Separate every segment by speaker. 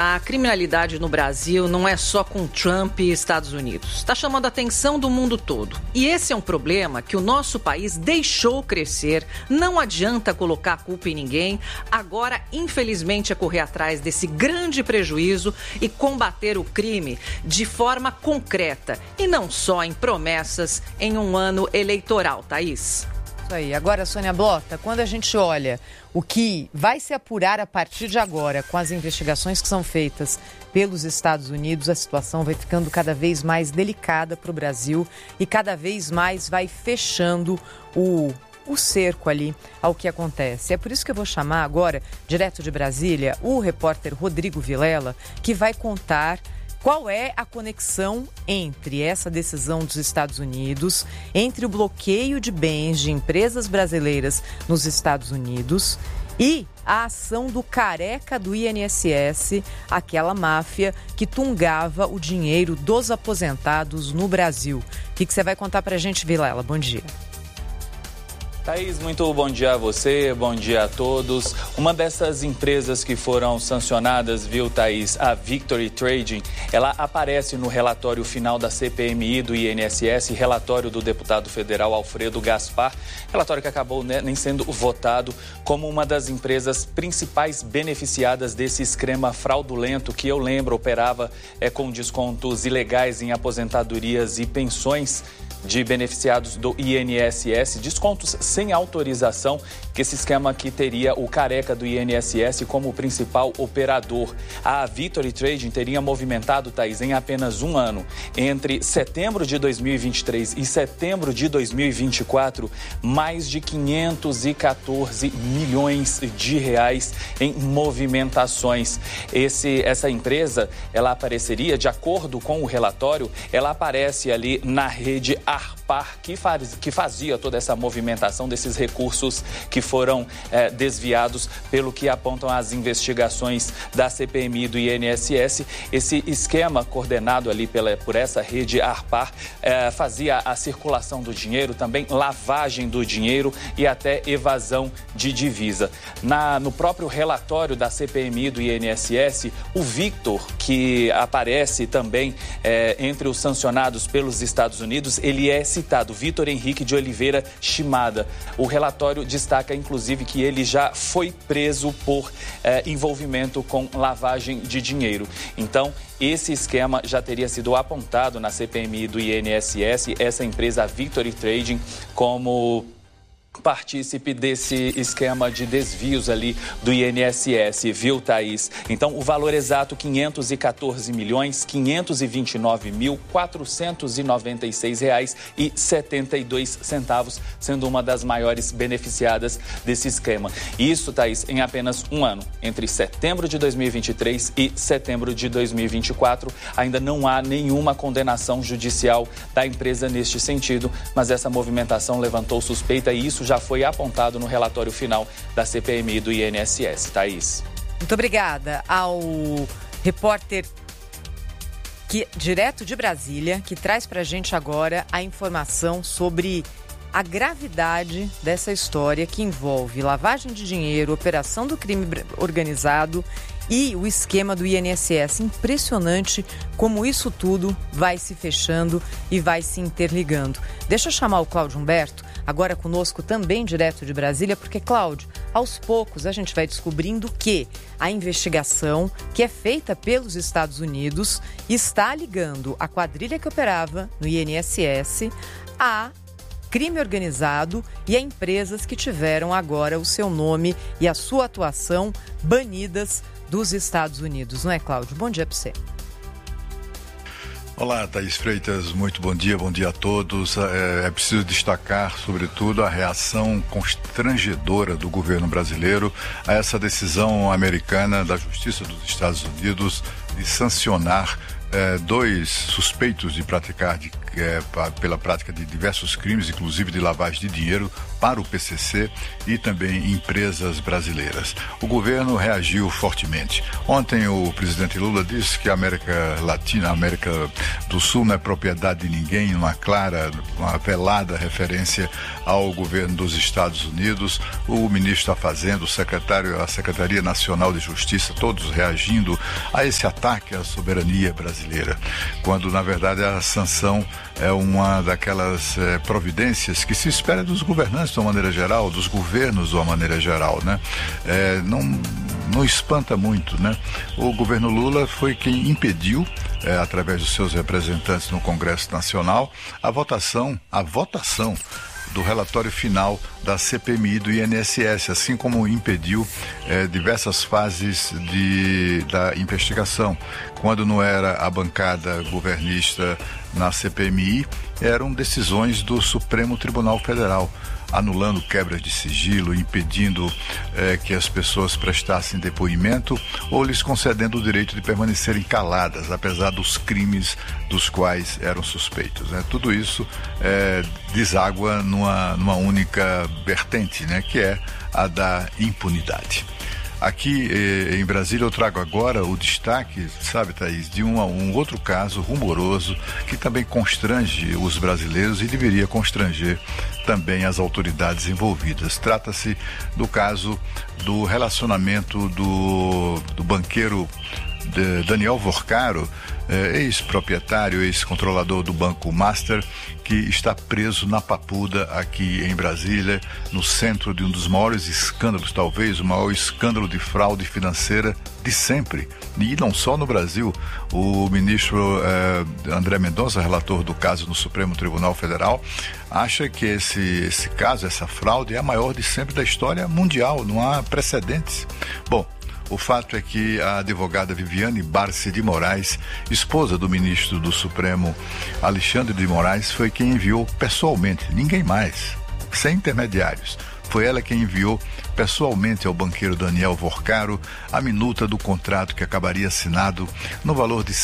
Speaker 1: a criminalidade no Brasil não é só com Trump e Estados Unidos. Está chamando a atenção do mundo todo. E esse é um problema que o nosso país deixou crescer. Não adianta colocar a culpa em ninguém. Agora, infelizmente, é correr atrás desse grande prejuízo e combater o crime de forma concreta. E não só em promessas em um ano eleitoral, Thaís.
Speaker 2: Isso aí. Agora, Sônia Blota, quando a gente olha o que vai se apurar a partir de agora com as investigações que são feitas pelos Estados Unidos, a situação vai ficando cada vez mais delicada para o Brasil e cada vez mais vai fechando o cerco ali ao que acontece. É por isso que eu vou chamar agora, direto de Brasília, o repórter Rodrigo Vilela, que vai contar qual é a conexão entre essa decisão dos Estados Unidos, entre o bloqueio de bens de empresas brasileiras nos Estados Unidos e a ação do careca do INSS, aquela máfia que tungava o dinheiro dos aposentados no Brasil. O que você vai contar pra gente, Vilela? Bom dia.
Speaker 3: Thaís, muito bom dia a você, bom dia a todos. Uma dessas empresas que foram sancionadas, viu, Thaís, a Victory Trading, ela aparece no relatório final da CPMI do INSS, relatório do deputado federal Alfredo Gaspar, relatório que acabou nem sendo votado como uma das empresas principais beneficiadas desse esquema fraudulento que, eu lembro, operava com descontos ilegais em aposentadorias e pensões de beneficiados do INSS, descontos sem autorização, que esse esquema aqui teria o careca do INSS como principal operador. A Victory Trading teria movimentado, Thaís, em apenas um ano, entre setembro de 2023 e setembro de 2024, mais de 514 milhões de reais em movimentações. Essa empresa, ela apareceria, de acordo com o relatório, ela aparece ali na rede Arpar, que fazia toda essa movimentação desses recursos que foram desviados, pelo que apontam as investigações da CPMI do INSS. Esse esquema coordenado ali por essa rede Arpar fazia a circulação do dinheiro, também lavagem do dinheiro e até evasão de divisa. No próprio relatório da CPMI do INSS, o Victor, que aparece também entre os sancionados pelos Estados Unidos, ele é citado, Vitor Henrique de Oliveira Shimada. O relatório destaca, inclusive, que ele já foi preso por envolvimento com lavagem de dinheiro. Então, esse esquema já teria sido apontado na CPMI do INSS, essa empresa, a Victory Trading, como partícipe desse esquema de desvios ali do INSS, viu, Thaís? Então, o valor exato, 514 milhões, 529.496 reais e 72 centavos, sendo uma das maiores beneficiadas desse esquema. Isso, Thaís, em apenas um ano, entre setembro de 2023 e setembro de 2024. Ainda não há nenhuma condenação judicial da empresa neste sentido, mas essa movimentação levantou suspeita e isso já foi apontado no relatório final da CPMI do INSS. Thaís.
Speaker 2: Muito obrigada ao repórter direto de Brasília, que traz pra gente agora a informação sobre a gravidade dessa história que envolve lavagem de dinheiro, operação do crime organizado e o esquema do INSS. Impressionante como isso tudo vai se fechando e vai se interligando. Deixa eu chamar o Cláudio Humberto, agora conosco também direto de Brasília, porque, Cláudio, aos poucos a gente vai descobrindo que a investigação que é feita pelos Estados Unidos está ligando a quadrilha que operava no INSS a crime organizado e a empresas que tiveram agora o seu nome e a sua atuação banidas dos Estados Unidos. Não é, Cláudio? Bom dia para você.
Speaker 4: Olá, Thaís Freitas, muito bom dia a todos. É preciso destacar, sobretudo, a reação constrangedora do governo brasileiro a essa decisão americana da Justiça dos Estados Unidos de sancionar dois suspeitos de pela prática de diversos crimes, inclusive de lavagem de dinheiro, para o PCC e também empresas brasileiras. O governo reagiu fortemente. Ontem o presidente Lula disse que a América Latina, a América do Sul não é propriedade de ninguém, uma velada referência ao governo dos Estados Unidos, o ministro da Fazenda, a Secretaria Nacional de Justiça, todos reagindo a esse ataque à soberania brasileira, quando na verdade a sanção é uma daquelas providências que se espera dos governantes de uma maneira geral, dos governos de uma maneira geral, né? Não espanta muito, né? O governo Lula foi quem impediu, através dos seus representantes no Congresso Nacional, a votação do relatório final da CPMI do INSS, assim como impediu diversas fases da investigação. Quando não era a bancada governista na CPMI, eram decisões do Supremo Tribunal Federal, anulando quebras de sigilo, impedindo que as pessoas prestassem depoimento ou lhes concedendo o direito de permanecerem caladas, apesar dos crimes dos quais eram suspeitos, né? Tudo isso deságua numa única vertente, né? Que é a da impunidade. Aqui em Brasília eu trago agora o destaque, sabe, Thaís, de um outro caso rumoroso que também constrange os brasileiros e deveria constranger também as autoridades envolvidas. Trata-se do caso do relacionamento do banqueiro Daniel Vorcaro, ex-proprietário, ex-controlador do Banco Master, que está preso na Papuda, aqui em Brasília, no centro de um dos maiores escândalos, talvez o maior escândalo de fraude financeira de sempre. E não só no Brasil. O ministro André Mendonça, relator do caso no Supremo Tribunal Federal, acha que esse caso, essa fraude, é a maior de sempre da história mundial, não há precedentes. Bom, o fato é que a advogada Viviane Barsi de Moraes, esposa do ministro do Supremo Alexandre de Moraes, foi quem enviou pessoalmente, ninguém mais, sem intermediários. Foi ela quem enviou pessoalmente ao banqueiro Daniel Vorcaro a minuta do contrato que acabaria assinado no valor de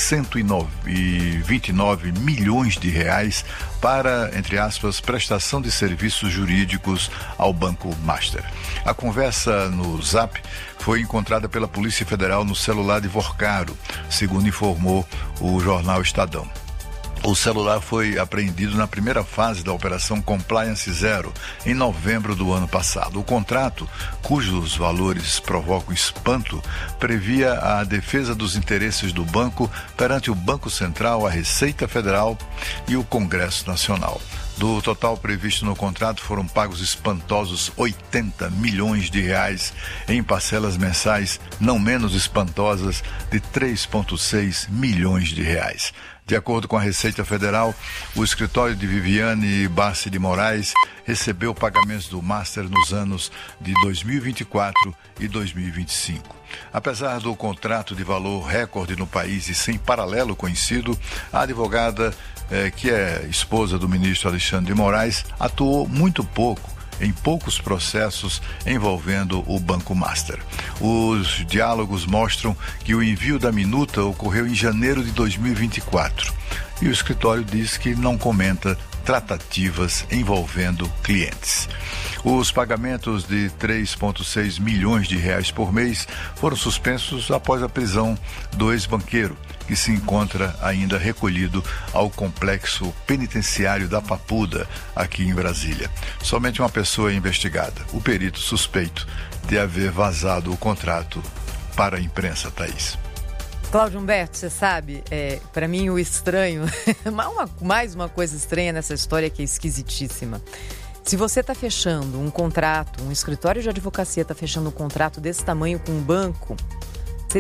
Speaker 4: 129 milhões de reais para, entre aspas, prestação de serviços jurídicos ao Banco Master. A conversa no Zap foi encontrada pela Polícia Federal no celular de Vorcaro, segundo informou o jornal Estadão. O celular foi apreendido na primeira fase da Operação Compliance Zero, em novembro do ano passado. O contrato, cujos valores provocam espanto, previa a defesa dos interesses do banco perante o Banco Central, a Receita Federal e o Congresso Nacional. Do total previsto no contrato, foram pagos espantosos 80 milhões de reais em parcelas mensais não menos espantosas de 3,6 milhões de reais. De acordo com a Receita Federal, o escritório de Viviane Barsi de Moraes recebeu pagamentos do Master nos anos de 2024 e 2025. Apesar do contrato de valor recorde no país e sem paralelo conhecido, a advogada, que é esposa do ministro Alexandre de Moraes, atuou muito pouco em poucos processos envolvendo o Banco Master. Os diálogos mostram que o envio da minuta ocorreu em janeiro de 2024 e o escritório diz que não comenta tratativas envolvendo clientes. Os pagamentos de 3,6 milhões de reais por mês foram suspensos após a prisão do ex-banqueiro, que se encontra ainda recolhido ao complexo penitenciário da Papuda, aqui em Brasília. Somente uma pessoa é investigada, o perito suspeito de haver vazado o contrato para a imprensa, Thaís.
Speaker 2: Cláudio Humberto, você sabe, para mim o estranho, mais uma coisa estranha nessa história que é esquisitíssima. Se você está fechando um contrato, um escritório de advocacia está fechando um contrato desse tamanho com um banco, você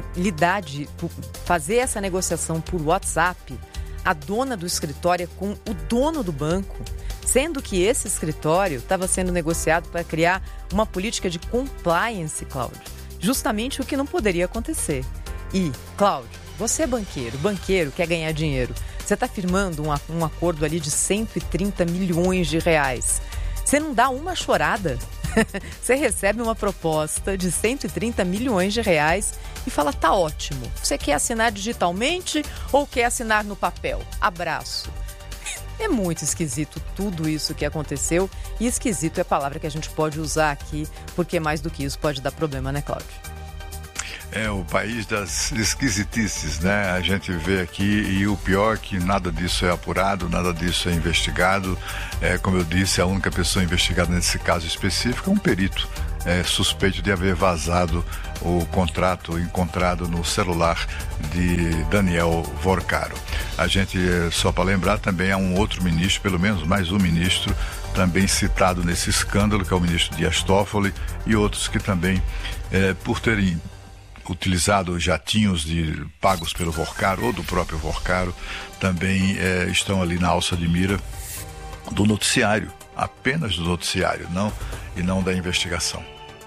Speaker 2: fazer essa negociação por WhatsApp, a dona do escritório é com o dono do banco, sendo que esse escritório estava sendo negociado para criar uma política de compliance, Cláudio. Justamente o que não poderia acontecer. E, Cláudio, você é banqueiro quer ganhar dinheiro. Você está firmando um acordo ali de 130 milhões de reais. Você não dá uma chorada. Você recebe uma proposta de 130 milhões de reais e fala, tá ótimo. Você quer assinar digitalmente ou quer assinar no papel? Abraço. É muito esquisito tudo isso que aconteceu. E esquisito é a palavra que a gente pode usar aqui, porque mais do que isso pode dar problema, né, Cláudio?
Speaker 4: É o país das esquisitices, né? A gente vê aqui, e o pior é que nada disso é apurado, nada disso é investigado. Como eu disse, a única pessoa investigada nesse caso específico é um perito suspeito de haver vazado o contrato encontrado no celular de Daniel Vorcaro. A gente, só para lembrar, também há um outro ministro, pelo menos mais um ministro, também citado nesse escândalo, que é o ministro Dias Toffoli, e outros que também, por terem utilizado jatinhos pagos pelo Vorcaro ou do próprio Vorcaro, também estão ali na alça de mira do noticiário, apenas do noticiário, e não da investigação.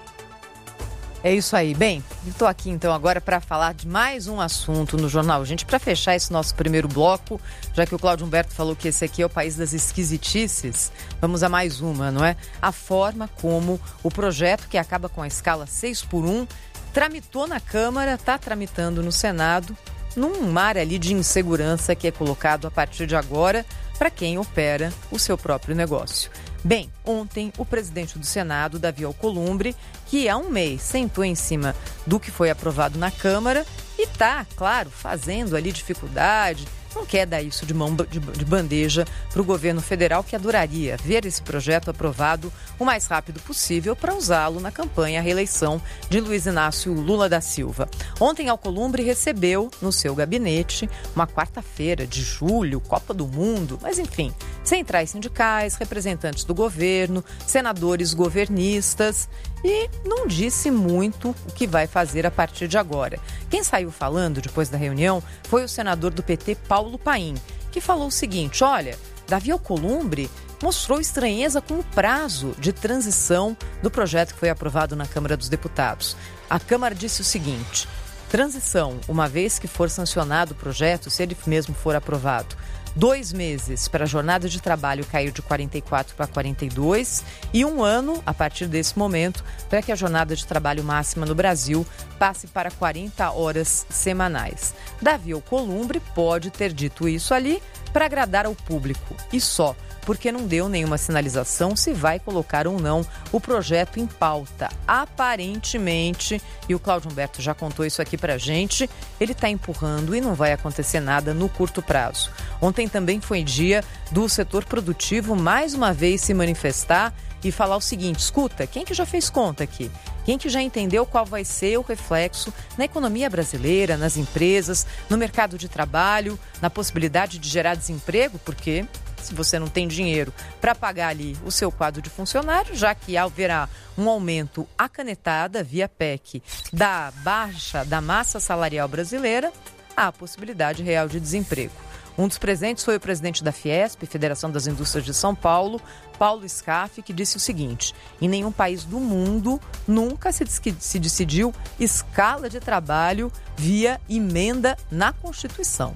Speaker 2: É isso aí. Bem, estou aqui então agora para falar de mais um assunto no Jornal Gente, para fechar esse nosso primeiro bloco, já que o Cláudio Humberto falou que esse aqui é o país das esquisitices, vamos a mais uma, não é? A forma como o projeto, que acaba com a escala 6x1, tramitou na Câmara, está tramitando no Senado, num mar ali de insegurança que é colocado a partir de agora para quem opera o seu próprio negócio. Bem, ontem o presidente do Senado, Davi Alcolumbre, que há um mês sentou em cima do que foi aprovado na Câmara e está, claro, fazendo ali dificuldade, não quer dar isso de mão de bandeja para o governo federal, que adoraria ver esse projeto aprovado o mais rápido possível para usá-lo na campanha à reeleição de Luiz Inácio Lula da Silva. Ontem, Alcolumbre recebeu no seu gabinete, uma quarta-feira de julho, Copa do Mundo, mas enfim, centrais sindicais, representantes do governo, senadores governistas, e não disse muito o que vai fazer a partir de agora. Quem saiu falando depois da reunião foi o senador do PT, Paulo Paim, que falou o seguinte: olha, Davi Alcolumbre mostrou estranheza com o prazo de transição do projeto que foi aprovado na Câmara dos Deputados. A Câmara disse o seguinte: transição, uma vez que for sancionado o projeto, se ele mesmo for aprovado, 2 meses para a jornada de trabalho cair de 44 para 42 e 1 ano, a partir desse momento, para que a jornada de trabalho máxima no Brasil passe para 40 horas semanais. Davi Alcolumbre pode ter dito isso ali para agradar ao público e só, porque não deu nenhuma sinalização se vai colocar ou não o projeto em pauta. Aparentemente, e o Cláudio Humberto já contou isso aqui pra gente, ele está empurrando e não vai acontecer nada no curto prazo. Ontem também foi dia do setor produtivo mais uma vez se manifestar e falar o seguinte: escuta, quem que já fez conta aqui? Quem que já entendeu qual vai ser o reflexo na economia brasileira, nas empresas, no mercado de trabalho, na possibilidade de gerar desemprego? Porque se você não tem dinheiro para pagar ali o seu quadro de funcionário, já que haverá um aumento à canetada via PEC da baixa da massa salarial brasileira, há a possibilidade real de desemprego. Um dos presentes foi o presidente da Fiesp, Federação das Indústrias de São Paulo, Paulo Scaff, que disse o seguinte: em nenhum país do mundo nunca se decidiu escala de trabalho via emenda na Constituição.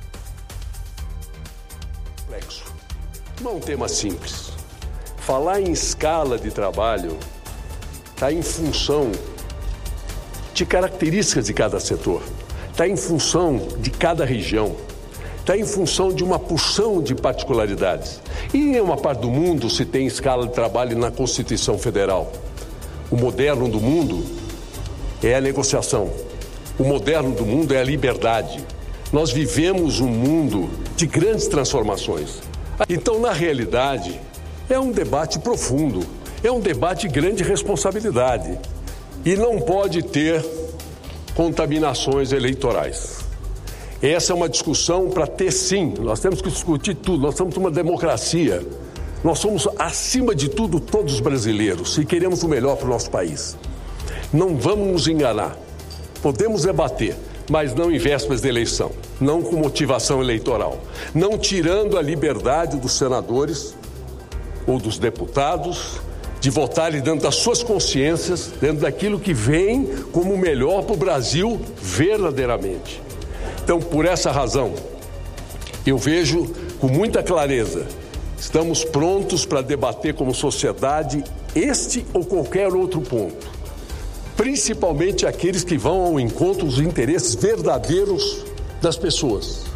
Speaker 5: Não é um tema simples. Falar em escala de trabalho está em função de características de cada setor, está em função de cada região, está em função de uma porção de particularidades. E em uma parte do mundo se tem escala de trabalho na Constituição Federal. O moderno do mundo é a negociação. O moderno do mundo é a liberdade. Nós vivemos um mundo de grandes transformações. Então, na realidade, é um debate profundo, é um debate de grande responsabilidade e não pode ter contaminações eleitorais. Essa é uma discussão para ter, sim, nós temos que discutir tudo, nós somos uma democracia, nós somos, acima de tudo, todos brasileiros e queremos o melhor para o nosso país. Não vamos nos enganar, podemos debater, mas não em vésperas de eleição, não com motivação eleitoral, não tirando a liberdade dos senadores ou dos deputados de votarem dentro das suas consciências, dentro daquilo que vem como o melhor para o Brasil verdadeiramente. Então, por essa razão, eu vejo com muita clareza, estamos prontos para debater como sociedade este ou qualquer outro ponto. Principalmente aqueles que vão ao encontro dos interesses verdadeiros das pessoas.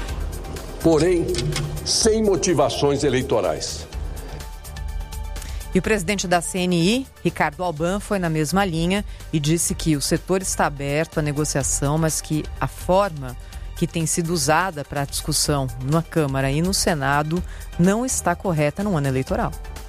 Speaker 5: Porém, sem motivações eleitorais.
Speaker 2: E o presidente da CNI, Ricardo Alban, foi na mesma linha e disse que o setor está aberto à negociação, mas que a forma que tem sido usada para a discussão na Câmara e no Senado não está correta no ano eleitoral.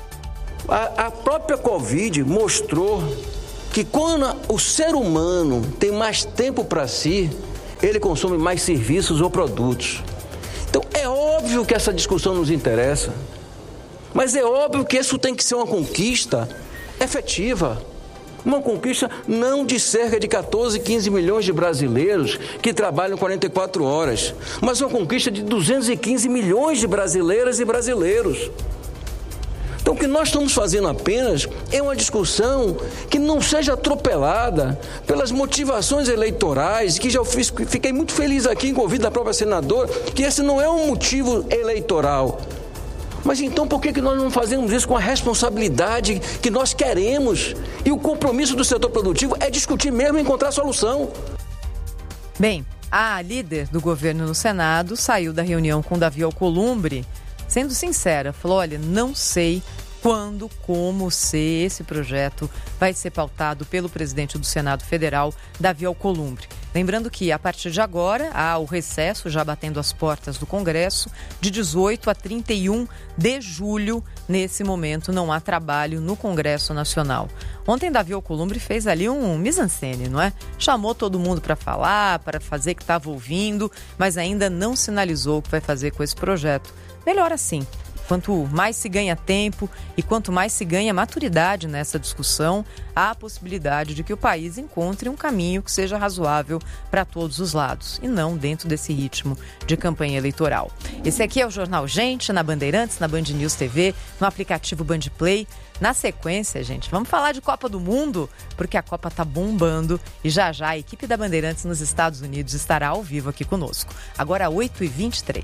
Speaker 6: A própria Covid mostrou que quando o ser humano tem mais tempo para si, ele consome mais serviços ou produtos. Então é óbvio que essa discussão nos interessa, mas é óbvio que isso tem que ser uma conquista efetiva. Uma conquista não de cerca de 14, 15 milhões de brasileiros que trabalham 44 horas, mas uma conquista de 215 milhões de brasileiras e brasileiros. Então, o que nós estamos fazendo apenas é uma discussão que não seja atropelada pelas motivações eleitorais, que já fiquei muito feliz aqui em convite da própria senadora, que esse não é um motivo eleitoral. Mas então por que nós não fazemos isso com a responsabilidade que nós queremos? E o compromisso do setor produtivo é discutir mesmo e encontrar solução.
Speaker 2: Bem, a líder do governo no Senado saiu da reunião com Davi Alcolumbre, sendo sincera, falou, olha, não sei quando, como, se esse projeto vai ser pautado pelo presidente do Senado Federal, Davi Alcolumbre. Lembrando que, a partir de agora, há o recesso já batendo as portas do Congresso, de 18 a 31 de julho. Nesse momento, não há trabalho no Congresso Nacional. Ontem, Davi Alcolumbre fez ali um mise-en-scène, não é? Chamou todo mundo para falar, para fazer que estava ouvindo, mas ainda não sinalizou o que vai fazer com esse projeto. Melhor assim. Quanto mais se ganha tempo e quanto mais se ganha maturidade nessa discussão, há a possibilidade de que o país encontre um caminho que seja razoável para todos os lados e não dentro desse ritmo de campanha eleitoral. Esse aqui é o Jornal Gente, na Bandeirantes, na Band News TV, no aplicativo Band Play. Na sequência, gente, vamos falar de Copa do Mundo, porque a Copa tá bombando e já já a equipe da Bandeirantes nos Estados Unidos estará ao vivo aqui conosco. Agora 8h23.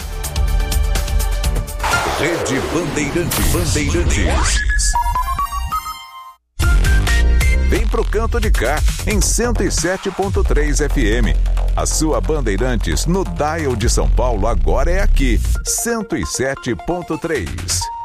Speaker 7: Rede Bandeirantes. Vem pro canto de cá, em 107.3 FM. A sua Bandeirantes no dial de São Paulo agora é aqui, 107.3.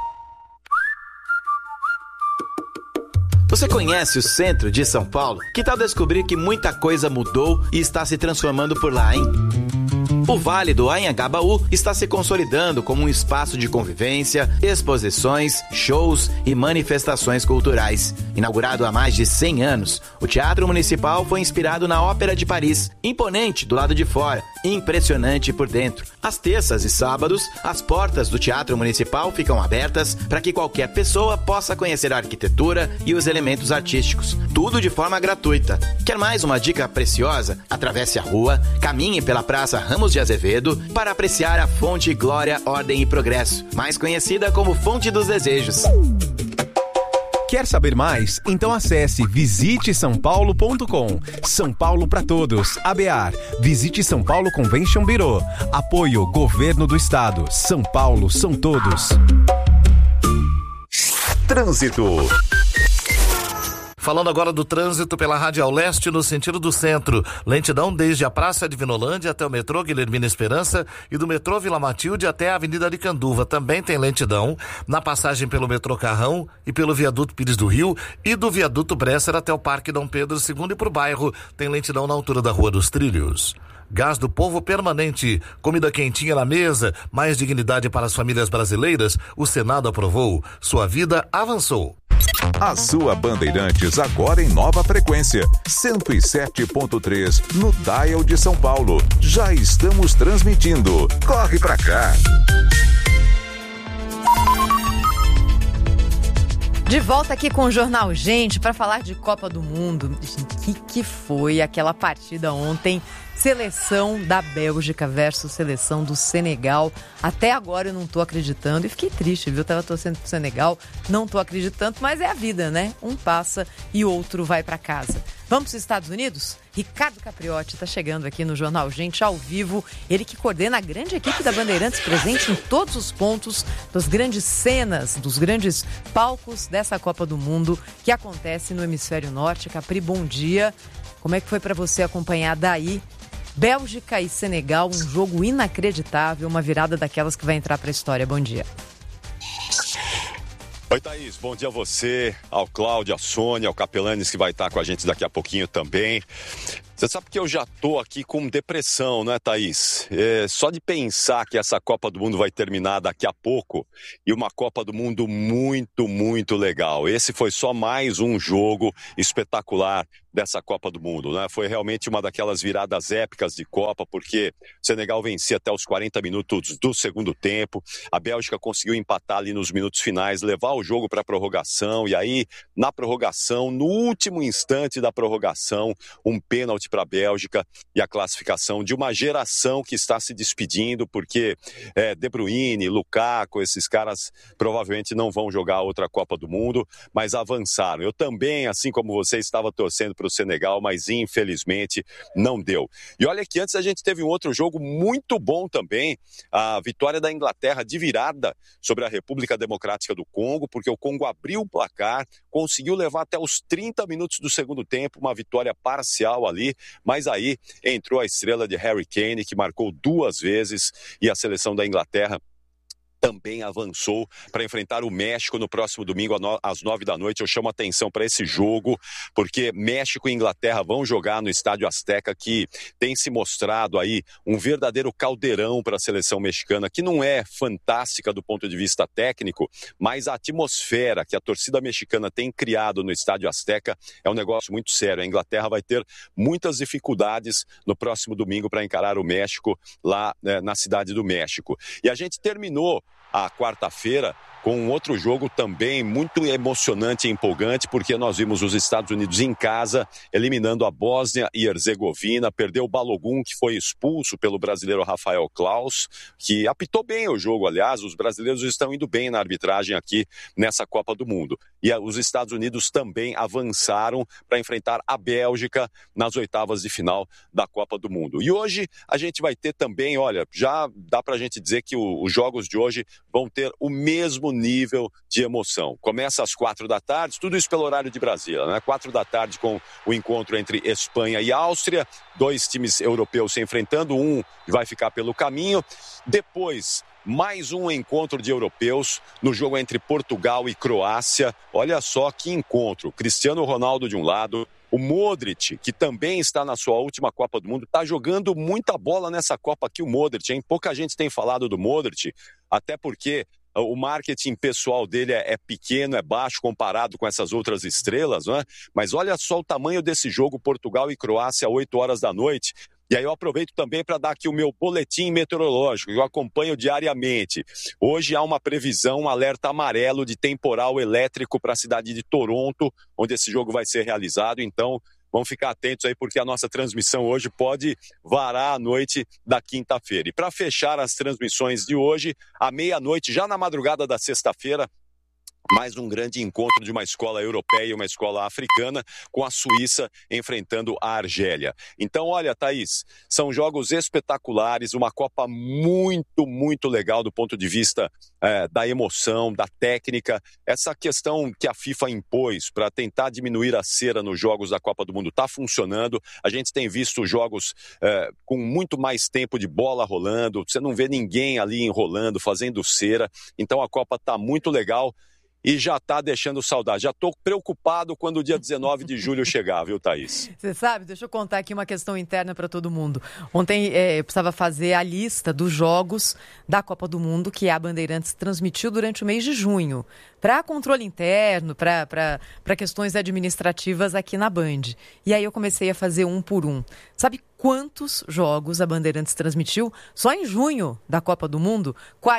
Speaker 8: Você conhece o centro de São Paulo? Que tal descobrir que muita coisa mudou e está se transformando por lá, hein? O Vale do Anhangabaú está se consolidando como um espaço de convivência, exposições, shows e manifestações culturais. Inaugurado há mais de 100 anos, o Teatro Municipal foi inspirado na Ópera de Paris. Imponente do lado de fora, impressionante por dentro. Às terças e sábados, as portas do Teatro Municipal ficam abertas para que qualquer pessoa possa conhecer a arquitetura e os elementos artísticos. Tudo de forma gratuita. Quer mais uma dica preciosa? Atravesse a rua, caminhe pela Praça Ramos de Azevedo para apreciar a Fonte Glória, Ordem e Progresso, mais conhecida como Fonte dos Desejos.
Speaker 9: Quer saber mais? Então acesse visitesaopaulo.com. São Paulo para todos. ABAR. Visite São Paulo Convention Bureau. Apoio Governo do Estado. São Paulo são todos.
Speaker 7: Trânsito.
Speaker 10: Falando agora do trânsito pela Radial Leste no sentido do centro. Lentidão desde a Praça de Vinolândia até o metrô Guilhermina Esperança e do metrô Vila Matilde até a Avenida Aricanduva. Também tem lentidão na passagem pelo metrô Carrão e pelo viaduto Pires do Rio e do viaduto Bresser até o Parque Dom Pedro II e pro bairro tem lentidão na altura da Rua dos Trilhos. Gás do Povo permanente, comida quentinha na mesa, mais dignidade para as famílias brasileiras, o Senado aprovou. Sua vida avançou.
Speaker 7: A sua Bandeirantes agora em nova frequência, 107.3 no dial de São Paulo. Já estamos transmitindo. Corre pra cá.
Speaker 2: De volta aqui com o Jornal Gente para falar de Copa do Mundo. Que foi aquela partida ontem? Seleção da Bélgica versus seleção do Senegal. Até agora eu não tô acreditando e fiquei triste, viu? Eu tava torcendo pro Senegal, não tô acreditando, mas é a vida, né? Um passa e outro vai para casa. Vamos para os Estados Unidos? Ricardo Capriotti está chegando aqui no Jornal Gente ao vivo. Ele que coordena a grande equipe da Bandeirantes, presente em todos os pontos das grandes cenas, dos grandes palcos dessa Copa do Mundo que acontece no Hemisfério Norte. Capri, bom dia. Como é que foi para você acompanhar daí? Bélgica e Senegal, um jogo inacreditável, uma virada daquelas que vai entrar para a história. Bom dia.
Speaker 11: Oi, Thaís, bom dia a você, ao Cláudio, à Sônia, ao Capelanes, que vai estar com a gente daqui a pouquinho também. Você sabe que eu já tô aqui com depressão, né, Thaís? Só de pensar que essa Copa do Mundo vai terminar daqui a pouco, e uma Copa do Mundo muito, muito legal. Esse foi só mais um jogo espetacular dessa Copa do Mundo, né? Foi realmente uma daquelas viradas épicas de Copa, porque o Senegal vencia até os 40 minutos do segundo tempo, a Bélgica conseguiu empatar ali nos minutos finais, levar o jogo para a prorrogação, e aí, na prorrogação, no último instante da prorrogação, um pênalti para a Bélgica e a classificação de uma geração que está se despedindo, porque De Bruyne, Lukaku, esses caras provavelmente não vão jogar outra Copa do Mundo, mas avançaram. Eu também, assim como você, estava torcendo para o Senegal, mas infelizmente não deu. E olha que antes a gente teve um outro jogo muito bom também, a vitória da Inglaterra de virada sobre a República Democrática do Congo, porque o Congo abriu o placar, conseguiu levar até os 30 minutos do segundo tempo, uma vitória parcial ali, mas aí entrou a estrela de Harry Kane, que marcou 2 vezes, e a seleção da Inglaterra também avançou para enfrentar o México no próximo domingo às 9 da noite. Eu chamo a atenção para esse jogo, porque México e Inglaterra vão jogar no Estádio Azteca, que tem se mostrado aí um verdadeiro caldeirão para a seleção mexicana, que não é fantástica do ponto de vista técnico, mas a atmosfera que a torcida mexicana tem criado no Estádio Azteca é um negócio muito sério. A Inglaterra vai ter muitas dificuldades no próximo domingo para encarar o México lá na Cidade do México. E a gente terminou a quarta-feira com um outro jogo também muito emocionante e empolgante, porque nós vimos os Estados Unidos em casa eliminando a Bósnia e Herzegovina, perdeu o Balogun, que foi expulso pelo brasileiro Rafael Claus, que apitou bem o jogo, aliás, os brasileiros estão indo bem na arbitragem aqui nessa Copa do Mundo. E os Estados Unidos também avançaram para enfrentar a Bélgica nas oitavas de final da Copa do Mundo. E hoje a gente vai ter também, olha, já dá para a gente dizer que os jogos de hoje vão ter o mesmo nível de emoção. Começa às 4 da tarde, tudo isso pelo horário de Brasília, né? 4 da tarde com o encontro entre Espanha e Áustria, 2 times europeus se enfrentando, um vai ficar pelo caminho. Depois, mais um encontro de europeus no jogo entre Portugal e Croácia. Olha só que encontro. Cristiano Ronaldo de um lado, o Modric, que também está na sua última Copa do Mundo, está jogando muita bola nessa Copa aqui, o Modric, hein? Pouca gente tem falado do Modric, até porque o marketing pessoal dele é pequeno, é baixo comparado com essas outras estrelas, não é? Mas olha só o tamanho desse jogo, Portugal e Croácia, 8 horas da noite. E aí eu aproveito também para dar aqui o meu boletim meteorológico, que eu acompanho diariamente. Hoje há uma previsão, um alerta amarelo de temporal elétrico para a cidade de Toronto, onde esse jogo vai ser realizado. Então, vamos ficar atentos aí, porque a nossa transmissão hoje pode varar a noite da quinta-feira. E para fechar as transmissões de hoje, à meia-noite, já na madrugada da sexta-feira, mais um grande encontro de uma escola europeia e uma escola africana, com a Suíça enfrentando a Argélia. Então, olha, Thaís, são jogos espetaculares, uma Copa muito, muito legal do ponto de vista da emoção, da técnica. Essa questão que a FIFA impôs para tentar diminuir a cera nos jogos da Copa do Mundo está funcionando. A gente tem visto jogos com muito mais tempo de bola rolando, você não vê ninguém ali enrolando, fazendo cera. Então, a Copa está muito legal. E já está deixando saudade. Já estou preocupado quando o dia 19 de julho chegar, viu, Thaís?
Speaker 2: Você sabe, deixa eu contar aqui uma questão interna para todo mundo. Ontem eu precisava fazer a lista dos jogos da Copa do Mundo que a Bandeirantes transmitiu durante o mês de junho, para controle interno, para questões administrativas aqui na Band. E aí eu comecei a fazer um por um. Sabe quantos jogos a Bandeirantes transmitiu só em junho da Copa do Mundo?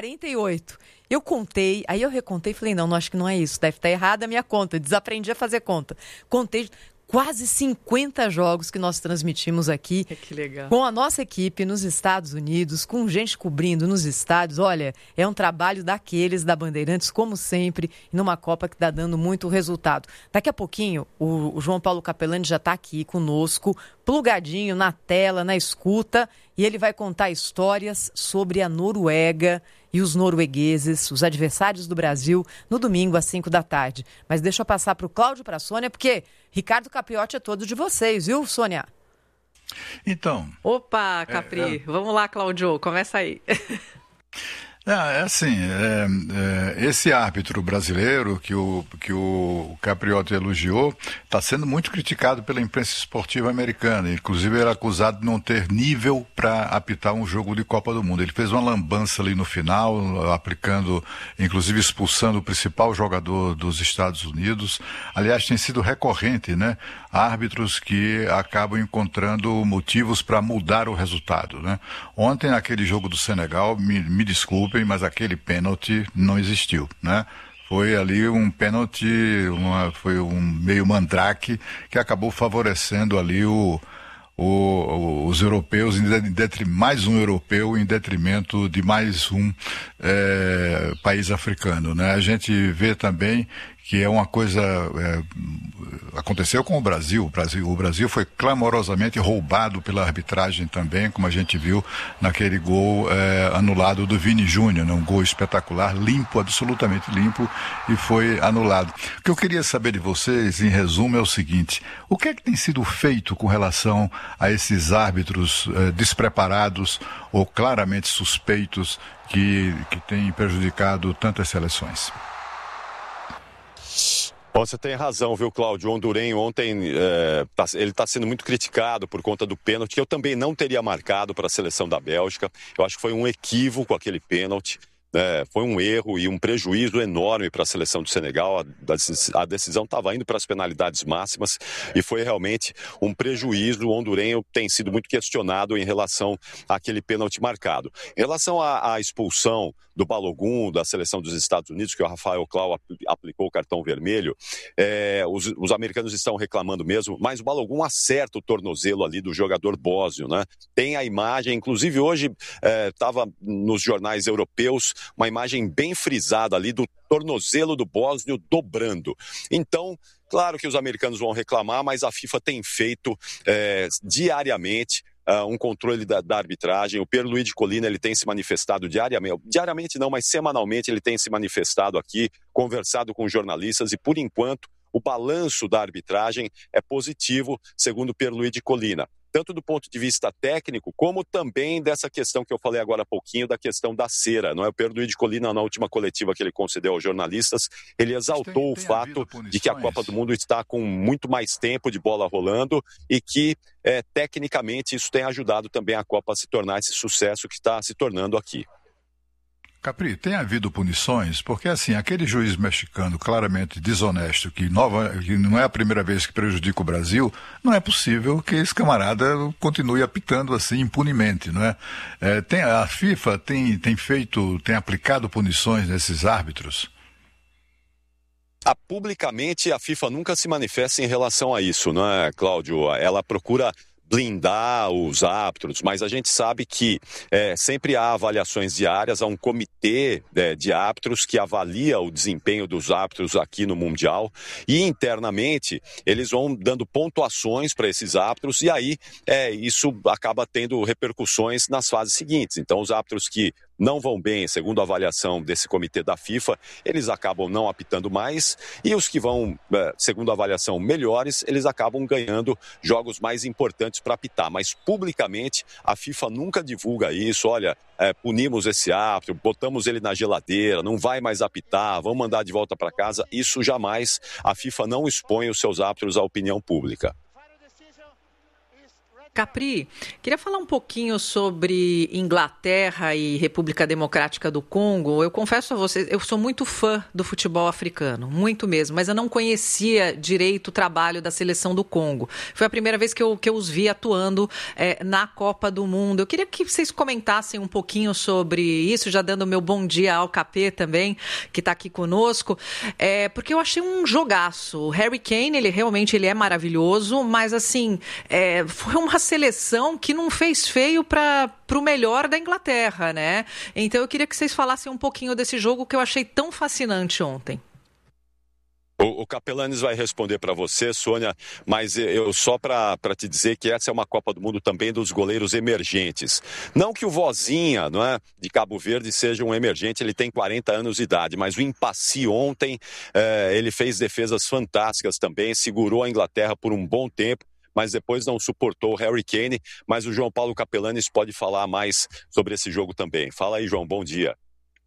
Speaker 2: 48. Eu contei, aí eu recontei e falei, não, acho que não é isso, deve estar errada a minha conta, desaprendi a fazer conta. Contei quase 50 jogos que nós transmitimos aqui.
Speaker 1: Que legal.
Speaker 2: Com a nossa equipe nos Estados Unidos, com gente cobrindo nos estádios. Olha, é um trabalho daqueles da Bandeirantes, como sempre, numa Copa que está dando muito resultado. Daqui a pouquinho, o João Paulo Capelani já está aqui conosco, plugadinho na tela, na escuta, e ele vai contar histórias sobre a Noruega e os noruegueses, os adversários do Brasil, no domingo às 5 da tarde. Mas deixa eu passar para o Cláudio e para a Sônia, porque Ricardo Capriotti é todo de vocês, viu, Sônia?
Speaker 4: Então...
Speaker 1: Opa, Capri, vamos lá, Cláudio, começa aí.
Speaker 4: É assim, esse árbitro brasileiro que o Capriotti elogiou está sendo muito criticado pela imprensa esportiva americana. Inclusive, ele é acusado de não ter nível para apitar um jogo de Copa do Mundo. Ele fez uma lambança ali no final, aplicando, inclusive expulsando o principal jogador dos Estados Unidos. Aliás, tem sido recorrente, né? Árbitros que acabam encontrando motivos para mudar o resultado, né? Ontem, naquele jogo do Senegal, me desculpem, mas aquele pênalti não existiu, né? Foi ali um pênalti, foi um meio mandrake que acabou favorecendo ali os europeus, mais um europeu em detrimento de mais um país africano, né? A gente vê também que é uma coisa, aconteceu com o Brasil. O Brasil foi clamorosamente roubado pela arbitragem também, como a gente viu naquele gol anulado do Vini Júnior, né? Um gol espetacular, limpo, absolutamente limpo, e foi anulado. O que eu queria saber de vocês, em resumo, é o seguinte: o que é que tem sido feito com relação a esses árbitros despreparados ou claramente suspeitos que têm prejudicado tantas seleções?
Speaker 11: Você tem razão, viu, Cláudio? O hondurenho ontem, ele está sendo muito criticado por conta do pênalti, que eu também não teria marcado para a seleção da Bélgica. Eu acho que foi um equívoco aquele pênalti. Foi um erro e um prejuízo enorme para a seleção do Senegal. A decisão estava indo para as penalidades máximas e foi realmente um prejuízo. O hondurenho tem sido muito questionado em relação àquele pênalti marcado. Em relação à expulsão do Balogun, da seleção dos Estados Unidos, que o Rafael Clau aplicou o cartão vermelho, os americanos estão reclamando mesmo, mas o Balogun acerta o tornozelo ali do jogador bósnio, né? Tem a imagem, inclusive hoje estava nos jornais europeus, uma imagem bem frisada ali do tornozelo do bósnio dobrando. Então, claro que os americanos vão reclamar, mas a FIFA tem feito diariamente um controle da arbitragem. O Pierluigi Collina, ele tem se manifestado diariamente não, mas semanalmente ele tem se manifestado aqui, conversado com jornalistas, e por enquanto o balanço da arbitragem é positivo, segundo o Pierluigi Collina. Tanto do ponto de vista técnico, como também dessa questão que eu falei agora há pouquinho, da questão da cera. Não é? O Pierluigi Collina, na última coletiva que ele concedeu aos jornalistas, ele exaltou o fato de que a Copa do Mundo está com muito mais tempo de bola rolando e que, tecnicamente, isso tem ajudado também a Copa a se tornar esse sucesso que está se tornando aqui.
Speaker 4: Capri, tem havido punições? Porque, assim, aquele juiz mexicano claramente desonesto, que não é a primeira vez que prejudica o Brasil, não é possível que esse camarada continue apitando assim impunemente, não é? A FIFA tem aplicado punições nesses árbitros?
Speaker 11: Publicamente, a FIFA nunca se manifesta em relação a isso, não é, Cláudio? Ela procura blindar os árbitros, mas a gente sabe que sempre há avaliações diárias, há um comitê de árbitros que avalia o desempenho dos árbitros aqui no Mundial, e internamente eles vão dando pontuações para esses árbitros, e aí isso acaba tendo repercussões nas fases seguintes. Então, os árbitros que não vão bem, segundo a avaliação desse comitê da FIFA, eles acabam não apitando mais, e os que vão, segundo a avaliação, melhores, eles acabam ganhando jogos mais importantes para apitar. Mas publicamente a FIFA nunca divulga isso. Olha, punimos esse árbitro, botamos ele na geladeira, não vai mais apitar, vamos mandar de volta para casa. Isso jamais. A FIFA não expõe os seus árbitros à opinião pública.
Speaker 1: Capri, queria falar um pouquinho sobre Inglaterra e República Democrática do Congo. Eu confesso a vocês, eu sou muito fã do futebol africano, muito mesmo, mas eu não conhecia direito o trabalho da seleção do Congo. Foi a primeira vez que eu os vi atuando na Copa do Mundo. Eu queria que vocês comentassem um pouquinho sobre isso, já dando o meu bom dia ao Capê também, que está aqui conosco, porque eu achei um jogaço. O Harry Kane, ele realmente é maravilhoso, mas assim, foi uma seleção que não fez feio para o melhor da Inglaterra, né? Então eu queria que vocês falassem um pouquinho desse jogo que eu achei tão fascinante ontem.
Speaker 11: O Capelanes vai responder para você, Sônia, mas eu só para te dizer que essa é uma Copa do Mundo também dos goleiros emergentes. Não que o Vozinha, não é, de Cabo Verde seja um emergente, ele tem 40 anos de idade, mas o Impassi ontem, ele fez defesas fantásticas também, segurou a Inglaterra por um bom tempo, mas depois não suportou o Harry Kane. Mas o João Paulo Capelanes pode falar mais sobre esse jogo também. Fala aí, João, bom dia.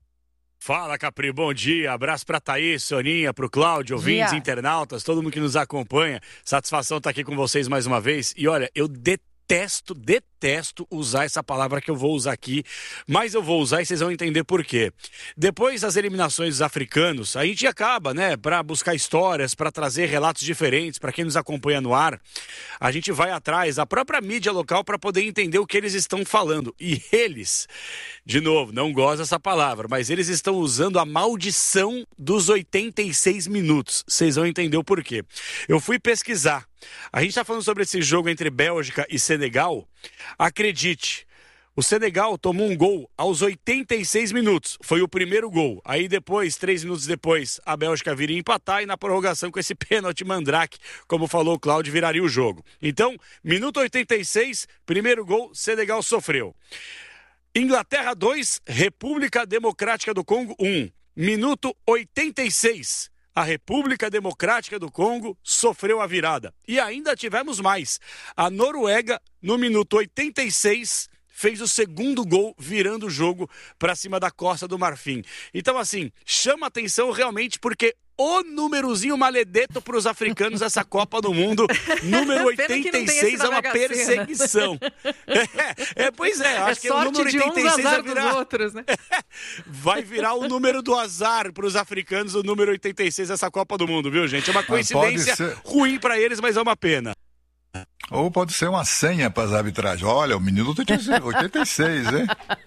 Speaker 12: Fala, Capri, bom dia, abraço pra Thaís, Soninha, pro Cláudio, ouvintes, internautas, todo mundo que nos acompanha, satisfação estar aqui com vocês mais uma vez, e olha, eu detesto usar essa palavra que eu vou usar aqui, mas eu vou usar e vocês vão entender por quê. Depois das eliminações dos africanos, a gente acaba, né, para buscar histórias, para trazer relatos diferentes, para quem nos acompanha no ar, a gente vai atrás da própria mídia local para poder entender o que eles estão falando. E eles, de novo, não gosto dessa palavra, mas eles estão usando a maldição dos 86 minutos. Vocês vão entender o porquê. Eu fui pesquisar. A gente está falando sobre esse jogo entre Bélgica e Senegal. Acredite, o Senegal tomou um gol aos 86 minutos. Foi o primeiro gol. Aí depois, 3 minutos depois, a Bélgica viria empatar e na prorrogação com esse pênalti mandrake, como falou o Cláudio, viraria o jogo. Então, minuto 86, primeiro gol, Senegal sofreu. Inglaterra 2, República Democrática do Congo 1. Minuto 86. A República Democrática do Congo sofreu a virada. E ainda tivemos mais. A Noruega, no minuto 86, fez o segundo gol, virando o jogo para cima da Costa do Marfim. Então, assim, chama atenção realmente porque o númerozinho maledeto para os africanos essa Copa do Mundo, número 86 é uma perseguição. Pois é, acho que o número 86 vai virar,
Speaker 1: outros, né?
Speaker 12: Vai virar o número do azar para os africanos, o número 86 dessa Copa do Mundo, viu, gente? É uma coincidência ruim para eles, mas é uma pena.
Speaker 4: Ou pode ser uma senha para as arbitragens. Olha, o minuto 86, hein?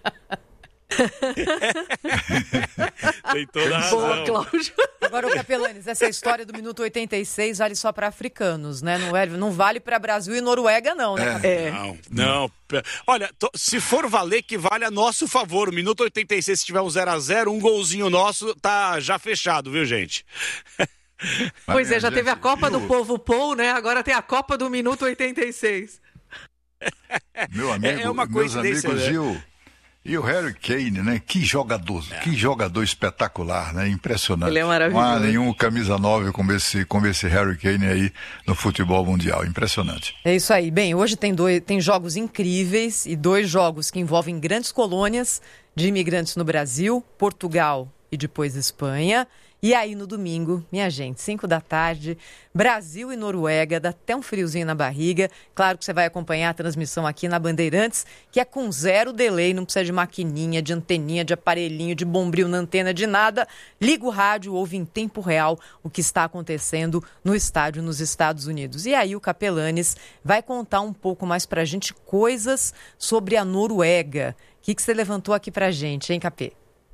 Speaker 12: Tem toda a razão.
Speaker 1: Boa, Cláudio.
Speaker 2: Agora, o Capelanes, essa história do minuto 86 vale só para africanos, né? Não vale para Brasil e Noruega, não, né?
Speaker 12: Não. Olha, se for valer, que vale a nosso favor. O minuto 86, se tiver um 0-0, um golzinho nosso, tá já fechado, viu, gente?
Speaker 1: Pois é, já teve a Copa do Povo Pou, né? Agora tem a Copa do Minuto 86.
Speaker 4: Meu amigo, meus amigos, né? E o Harry Kane, né? Que jogador espetacular, né? Impressionante.
Speaker 1: Ele é maravilhoso.
Speaker 4: Não há nenhum camisa 9 como esse Harry Kane aí no futebol mundial. Impressionante.
Speaker 2: É isso aí. Bem, hoje tem jogos incríveis e 2 jogos que envolvem grandes colônias de imigrantes no Brasil, Portugal e depois Espanha. E aí no domingo, minha gente, 5 da tarde, Brasil e Noruega, dá até um friozinho na barriga. Claro que você vai acompanhar a transmissão aqui na Bandeirantes, que é com 0 delay, não precisa de maquininha, de anteninha, de aparelhinho, de bombril na antena, de nada. Liga o rádio, ouve em tempo real o que está acontecendo no estádio nos Estados Unidos. E aí o Capelanes vai contar um pouco mais pra gente coisas sobre a Noruega. O que você levantou aqui pra gente, hein, Capê?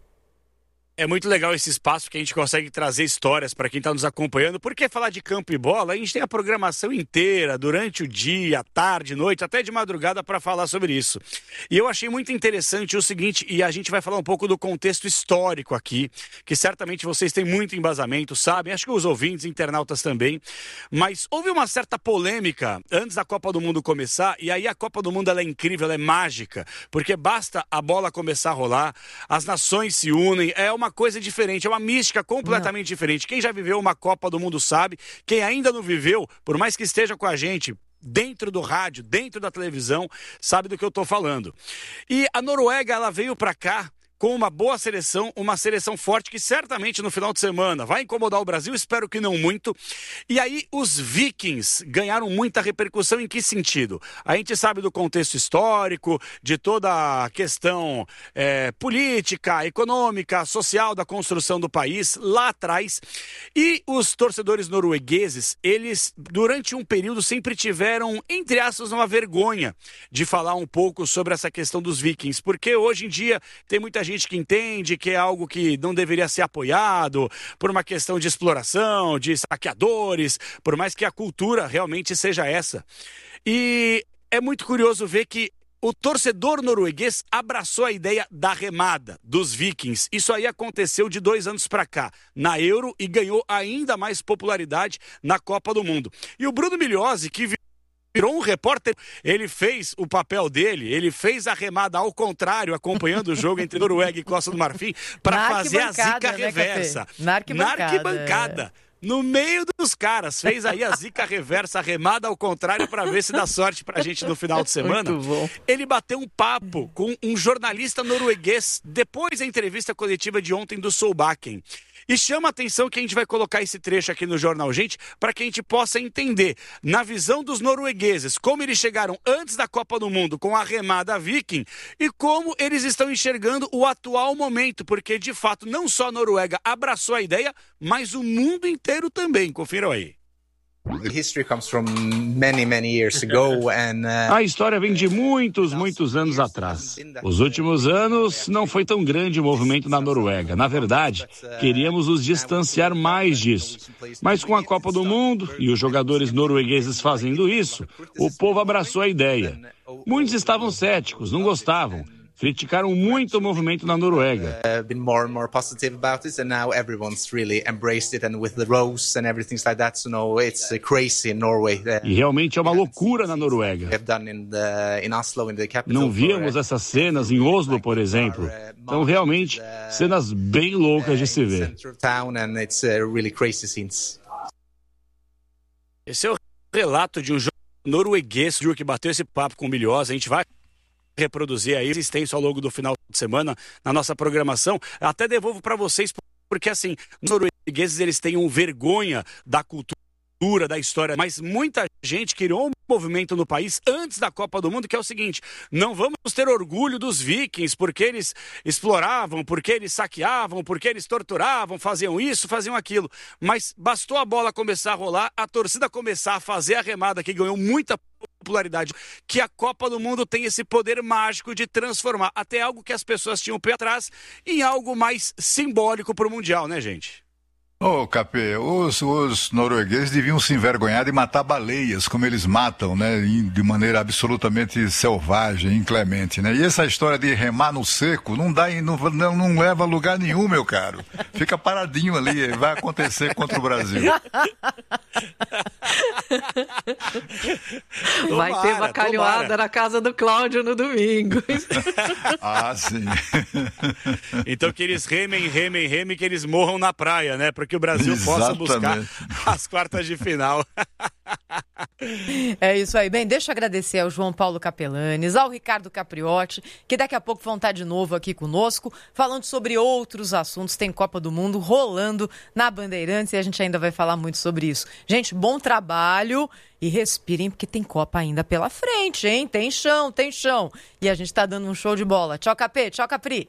Speaker 12: É muito legal esse espaço que a gente consegue trazer histórias para quem está nos acompanhando, porque falar de campo e bola, a gente tem a programação inteira, durante o dia, tarde, noite, até de madrugada para falar sobre isso. E eu achei muito interessante o seguinte, e a gente vai falar um pouco do contexto histórico aqui, que certamente vocês têm muito embasamento, sabem, acho que os ouvintes, internautas também, mas houve uma certa polêmica antes da Copa do Mundo começar, e aí a Copa do Mundo ela é incrível, ela é mágica, porque basta a bola começar a rolar, as nações se unem, é uma coisa diferente, é uma mística completamente diferente. Quem já viveu uma Copa do Mundo sabe, quem ainda não viveu, por mais que esteja com a gente dentro do rádio, dentro da televisão, sabe do que eu estou falando. E a Noruega, ela veio para cá com uma boa seleção, uma seleção forte que certamente no final de semana vai incomodar o Brasil, espero que não muito. E aí os Vikings ganharam muita repercussão em que sentido? A gente sabe do contexto histórico, de toda a questão política, econômica, social da construção do país lá atrás. E os torcedores noruegueses, eles durante um período sempre tiveram, entre aspas, uma vergonha de falar um pouco sobre essa questão dos Vikings, porque hoje em dia tem muita gente que entende que é algo que não deveria ser apoiado por uma questão de exploração, de saqueadores, por mais que a cultura realmente seja essa. E é muito curioso ver que o torcedor norueguês abraçou a ideia da remada dos Vikings. Isso aí aconteceu de 2 anos para cá, na Euro, e ganhou ainda mais popularidade na Copa do Mundo. E o Bruno Migliozzi, que virou um repórter, ele fez o papel dele, ele fez a remada ao contrário, acompanhando o jogo entre Noruega e Costa do Marfim, para fazer a zica reversa.
Speaker 2: Na arquibancada.
Speaker 12: no meio dos caras. Fez aí a zica reversa, a remada ao contrário, para ver se dá sorte pra gente no final de semana.
Speaker 1: Muito bom.
Speaker 12: Ele bateu um papo com um jornalista norueguês depois da entrevista coletiva de ontem do Solbakken. E chama a atenção que a gente vai colocar esse trecho aqui no Jornal Gente para que a gente possa entender, na visão dos noruegueses, como eles chegaram antes da Copa do Mundo com a remada Viking e como eles estão enxergando o atual momento, porque de fato não só a Noruega abraçou a ideia, mas o mundo inteiro também. Confiram aí.
Speaker 13: A história vem de muitos anos atrás. Os últimos anos não foi tão grande o movimento na Noruega. Na verdade, queríamos nos distanciar mais disso. Mas com a Copa do Mundo e os jogadores noruegueses fazendo isso, o povo abraçou a ideia. Muitos estavam céticos, não gostavam. Criticaram muito o movimento na Noruega. E realmente é uma loucura na Noruega. Não víamos essas cenas em Oslo, por exemplo. Então, realmente, cenas bem loucas de se ver.
Speaker 12: Esse é o relato de um norueguês que bateu esse papo com o Milhosa. A gente vai reproduzir aí extenso ao longo do final de semana na nossa programação. Até devolvo para vocês, porque assim, os noruegueses eles têm vergonha da cultura, da história, mas muita gente criou um movimento no país antes da Copa do Mundo, que é o seguinte: não vamos ter orgulho dos vikings, porque eles exploravam, porque eles saqueavam, porque eles torturavam, faziam isso, faziam aquilo. Mas bastou a bola começar a rolar, a torcida começar a fazer a remada, que ganhou muita popularidade, que a Copa do Mundo tem esse poder mágico de transformar até algo que as pessoas tinham pé atrás em algo mais simbólico para o Mundial, né, gente?
Speaker 4: Ô, Capê, os noruegueses deviam se envergonhar de matar baleias, como eles matam, né, de maneira absolutamente selvagem, inclemente, né? E essa história de remar no seco não leva a lugar nenhum, meu caro. Fica paradinho ali, vai acontecer contra o Brasil.
Speaker 1: Vai ter bacalhoada na casa do Cláudio no domingo.
Speaker 4: Ah, sim.
Speaker 12: Então que eles remem, que eles morram na praia, né? Porque o Brasil possa buscar as quartas de final.
Speaker 2: É isso aí. Bem, deixa eu agradecer ao João Paulo Capelanes, ao Ricardo Capriotti, que daqui a pouco vão estar de novo aqui conosco, falando sobre outros assuntos. Tem Copa do Mundo rolando na Bandeirantes e a gente ainda vai falar muito sobre isso. Gente, bom trabalho e respirem, porque tem Copa ainda pela frente, hein? Tem chão. E a gente tá dando um show de bola. Tchau, Capê. Tchau, Capri.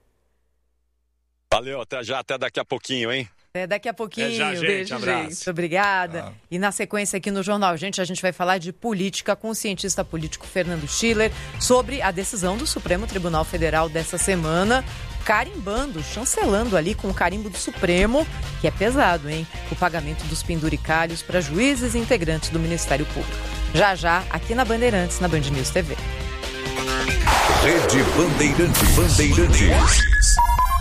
Speaker 11: Valeu, até daqui a pouquinho, hein?
Speaker 2: Até daqui a pouquinho.
Speaker 12: Gente,
Speaker 2: beijo,
Speaker 12: abraço.
Speaker 2: gente. Obrigada. E na sequência aqui no Jornal Gente, a gente vai falar de política com o cientista político Fernando Schiller sobre a decisão do Supremo Tribunal Federal dessa semana, carimbando, chancelando ali com o carimbo do Supremo, que é pesado, hein? O pagamento dos penduricalhos para juízes e integrantes do Ministério Público. Já, aqui na Bandeirantes, na Band News TV.
Speaker 7: Rede Bandeirantes.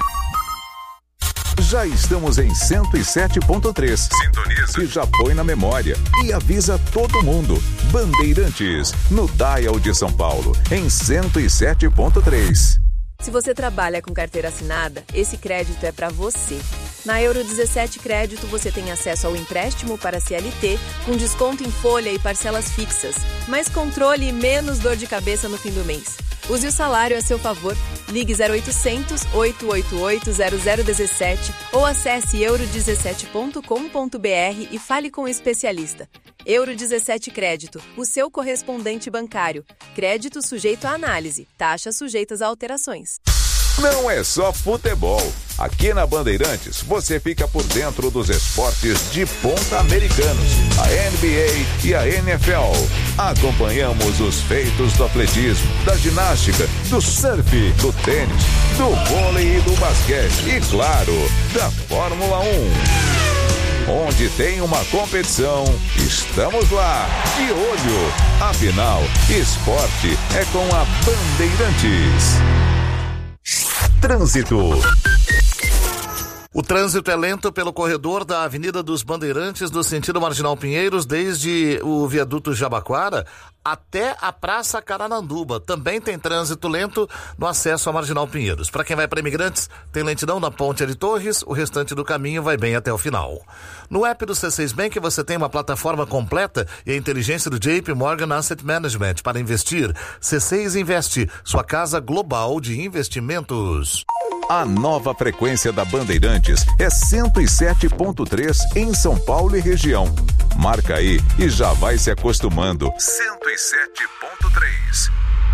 Speaker 7: Já estamos em 107.3. Sintoniza. E já põe na memória. E avisa todo mundo. Bandeirantes, no Dial de São Paulo, em 107.3.
Speaker 14: Se você trabalha com carteira assinada, esse crédito é para você. Na Euro 17 Crédito, você tem acesso ao empréstimo para CLT, com desconto em folha e parcelas fixas, mais controle e menos dor de cabeça no fim do mês. Use o salário a seu favor. Ligue 0800 888 0017 ou acesse euro17.com.br e fale com o especialista. Euro 17 Crédito, o seu correspondente bancário. Crédito sujeito à análise. Taxas sujeitas a alterações.
Speaker 7: Não é só futebol. Aqui na Bandeirantes, você fica por dentro dos esportes de ponta americanos, a NBA e a NFL. Acompanhamos os feitos do atletismo, da ginástica, do surf, do tênis, do vôlei e do basquete e, claro, da Fórmula 1. Onde tem uma competição, estamos lá, de olho. Afinal, esporte é com a Bandeirantes. Trânsito.
Speaker 10: O trânsito é lento pelo corredor da Avenida dos Bandeirantes, no sentido Marginal Pinheiros, desde o viaduto Jabaquara até a Praça Carananduba. Também tem trânsito lento no acesso à Marginal Pinheiros. Para quem vai para Imigrantes, tem lentidão na Ponte de Torres, o restante do caminho vai bem até o final. No app do C6 Bank você tem uma plataforma completa e a inteligência do JP Morgan Asset Management para investir. C6 Investe, sua casa global de investimentos.
Speaker 7: A nova frequência da Bandeirantes é 107.3 em São Paulo e região. Marca aí e já vai se acostumando. 107.3.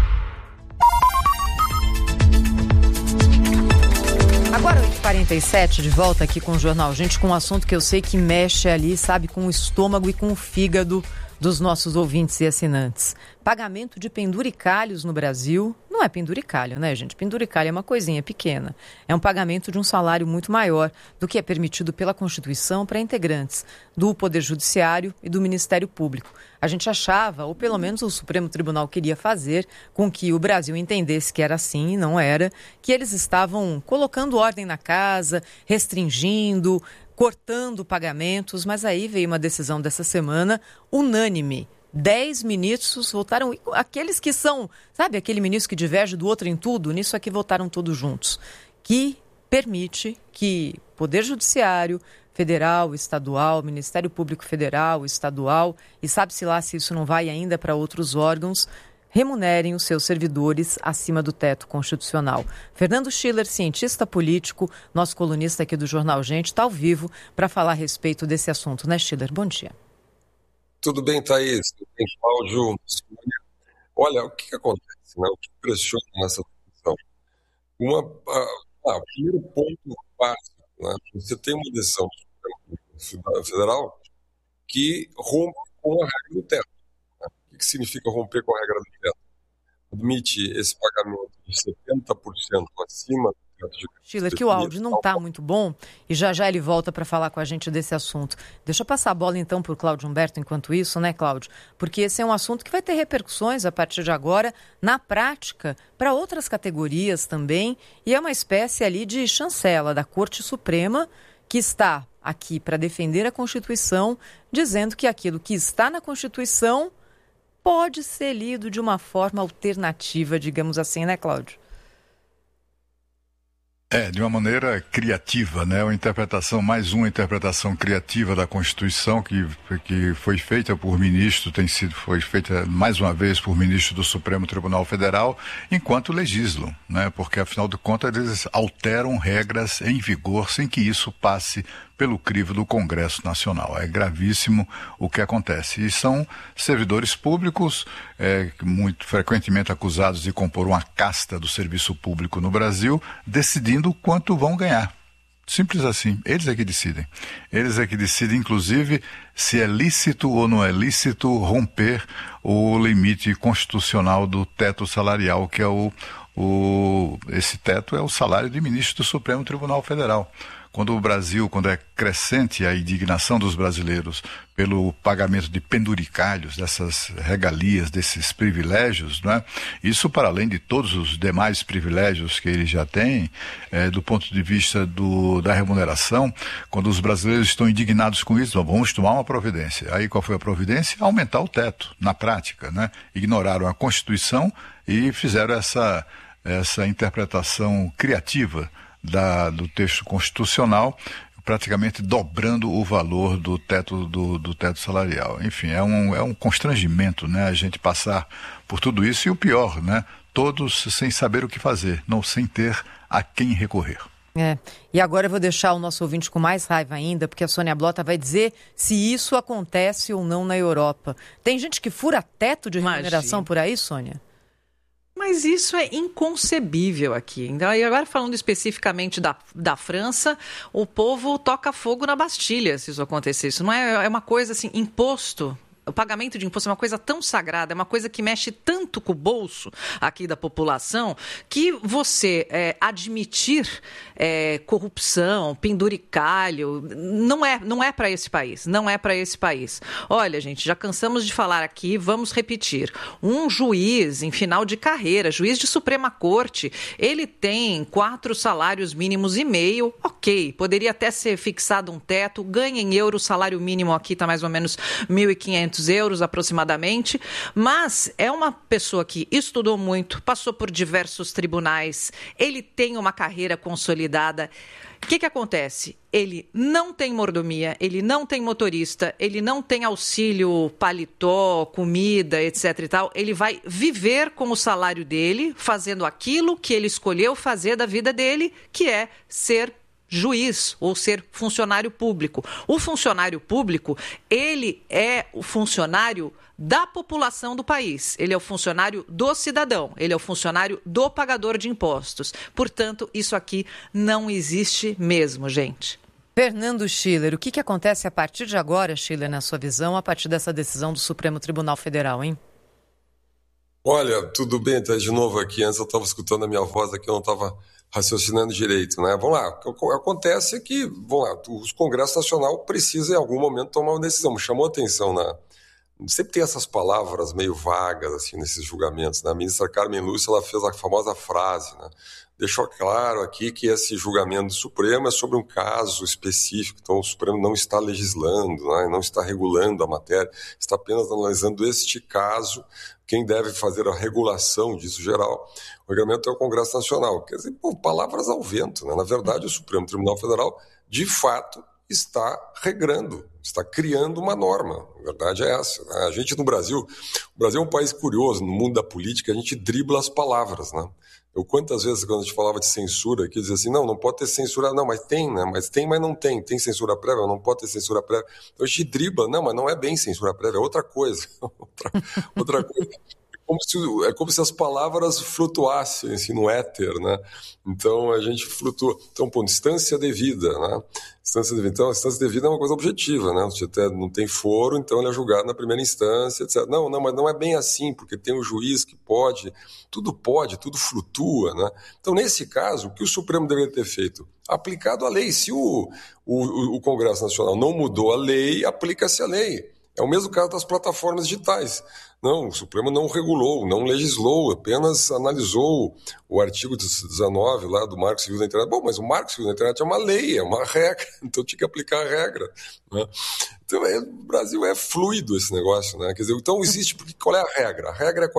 Speaker 2: Agora 8h47, de volta aqui com o Jornal Gente, com um assunto que eu sei que mexe ali, sabe, com o estômago e com o fígado dos nossos ouvintes e assinantes. Pagamento de penduricalhos no Brasil não é penduricalho, né, gente? Penduricalho é uma coisinha pequena. É um pagamento de um salário muito maior do que é permitido pela Constituição para integrantes do Poder Judiciário e do Ministério Público. A gente achava, ou pelo menos o Supremo Tribunal queria fazer, com que o Brasil entendesse que era assim e não era, que eles estavam colocando ordem na casa, restringindo, cortando pagamentos, mas aí veio uma decisão dessa semana unânime. 10 ministros votaram, aqueles que são, sabe, aquele ministro que diverge do outro em tudo, nisso aqui votaram todos juntos, que permite que Poder Judiciário, Federal, Estadual, Ministério Público Federal, Estadual, e sabe-se lá se isso não vai ainda para outros órgãos, remunerem os seus servidores acima do teto constitucional. Fernando Schiller, cientista político, nosso colunista aqui do Jornal Gente, está ao vivo para falar a respeito desse assunto, né, Schiller? Bom dia.
Speaker 15: Tudo bem, Thaís? Tudo bem, Cláudio? Olha, o que acontece, né? O que pressiona nessa discussão? O primeiro ponto básico, né? Você tem uma decisão do Supremo Federal que rompe com a regra do teto. O que significa romper com a regra do teto? Admite esse pagamento de 70% acima do teto de...
Speaker 2: Schiller, que o áudio não está muito bom e já ele volta para falar com a gente desse assunto. Deixa eu passar a bola então para o Cláudio Humberto enquanto isso, né, Cláudio? Porque esse é um assunto que vai ter repercussões a partir de agora, na prática, para outras categorias também, e é uma espécie ali de chancela da Corte Suprema que está aqui para defender a Constituição, dizendo que aquilo que está na Constituição pode ser lido de uma forma alternativa, digamos assim, né, Cláudio?
Speaker 4: De uma maneira criativa, né? Mais uma interpretação criativa da Constituição que foi feita por ministro, foi feita mais uma vez por ministro do Supremo Tribunal Federal, enquanto legislam, né? Porque afinal de contas eles alteram regras em vigor sem que isso passe pelo crivo do Congresso Nacional. É gravíssimo o que acontece. E são servidores públicos, muito frequentemente acusados de compor uma casta do serviço público no Brasil, decidindo quanto vão ganhar. Simples assim. Eles é que decidem. Eles é que decidem, inclusive, se é lícito ou não é lícito romper o limite constitucional do teto salarial, que é esse teto é o salário de ministro do Supremo Tribunal Federal. Quando é crescente a indignação dos brasileiros pelo pagamento de penduricalhos, dessas regalias, desses privilégios, né? Isso para além de todos os demais privilégios que eles já têm, do ponto de vista da remuneração, quando os brasileiros estão indignados com isso, vamos tomar uma providência. Aí qual foi a providência? Aumentar o teto, na prática, né? Ignoraram a Constituição e fizeram essa interpretação criativa do texto constitucional, praticamente dobrando o valor do teto salarial. Enfim, é um constrangimento, né, a gente passar por tudo isso, e o pior, né, todos sem saber o que fazer, sem ter a quem recorrer.
Speaker 2: E agora eu vou deixar o nosso ouvinte com mais raiva ainda, porque a Sônia Blota vai dizer se isso acontece ou não na Europa. Tem gente que fura teto de remuneração por aí, Sônia?
Speaker 1: Mas isso é inconcebível aqui. Então, e agora falando especificamente da França, o povo toca fogo na Bastilha se isso acontecer. Isso não é uma coisa assim, imposto O pagamento de imposto é uma coisa tão sagrada, é uma coisa que mexe tanto com o bolso aqui da população, que você admitir corrupção, penduricalho, não é para esse país, não é para esse país. Olha, gente, já cansamos de falar aqui, vamos repetir. Um juiz em final de carreira, juiz de Suprema Corte, ele tem 4 salários mínimos e meio, ok, poderia até ser fixado um teto, ganha em euros, o salário mínimo aqui está mais ou menos 1.500 euros aproximadamente, mas é uma pessoa que estudou muito, passou por diversos tribunais, ele tem uma carreira consolidada. O que acontece? Ele não tem mordomia, ele não tem motorista, ele não tem auxílio paletó, comida, etc. e tal. Ele vai viver com o salário dele, fazendo aquilo que ele escolheu fazer da vida dele, que é ser juiz ou ser funcionário público. O funcionário público, ele é o funcionário da população do país. Ele é o funcionário do cidadão, ele é o funcionário do pagador de impostos. Portanto, isso aqui não existe mesmo, gente.
Speaker 2: Fernando Schiller, o que acontece a partir de agora, Schiller, na sua visão, a partir dessa decisão do Supremo Tribunal Federal, hein?
Speaker 15: Olha, tudo bem, tá de novo aqui. Antes eu estava escutando a minha voz aqui, eu não estava raciocinando direito, né? Vamos lá, o que acontece é que, o Congresso Nacional precisa em algum momento tomar uma decisão. Me chamou a atenção sempre tem essas palavras meio vagas assim nesses julgamentos, né? A ministra Carmen Lúcia, ela fez a famosa frase, né? Deixou claro aqui que esse julgamento do Supremo é sobre um caso específico, então o Supremo não está legislando, né? Não está regulando a matéria, está apenas analisando este caso. Quem deve fazer a regulação disso geral, o regulamento é o Congresso Nacional. Quer dizer, palavras ao vento, né? Na verdade, o Supremo Tribunal Federal, de fato, está regrando, está criando uma norma. A verdade é essa, né? A gente no Brasil, o Brasil é um país curioso, no mundo da política, a gente dribla as palavras, né? Quantas vezes, quando a gente falava de censura, aqui dizia assim, não pode ter censura, não, mas tem, né? Mas tem, mas não tem. Tem censura prévia, não pode ter censura prévia. Então a gente dribla, não, mas não é bem censura prévia, é outra coisa. outra coisa. É como se as palavras flutuassem assim, no éter, né? Então a gente flutua. Então, instância devida, né? Então, a instância devida é uma coisa objetiva, né? Você não tem foro, então ele é julgado na primeira instância, etc. Não, mas não é bem assim, porque tem um juiz que pode, tudo flutua, né? Então, nesse caso, o que o Supremo deveria ter feito? Aplicado a lei. Se o Congresso Nacional não mudou a lei, aplica-se a lei. É o mesmo caso das plataformas digitais. Não, o Supremo não regulou, não legislou, apenas analisou o artigo 19 lá do Marco Civil da Internet. Bom, mas o Marco Civil da Internet é uma lei, é uma regra, então tinha que aplicar a regra, né? Então, o Brasil é fluido esse negócio, né? Quer dizer, então existe, porque qual é a regra? A regra é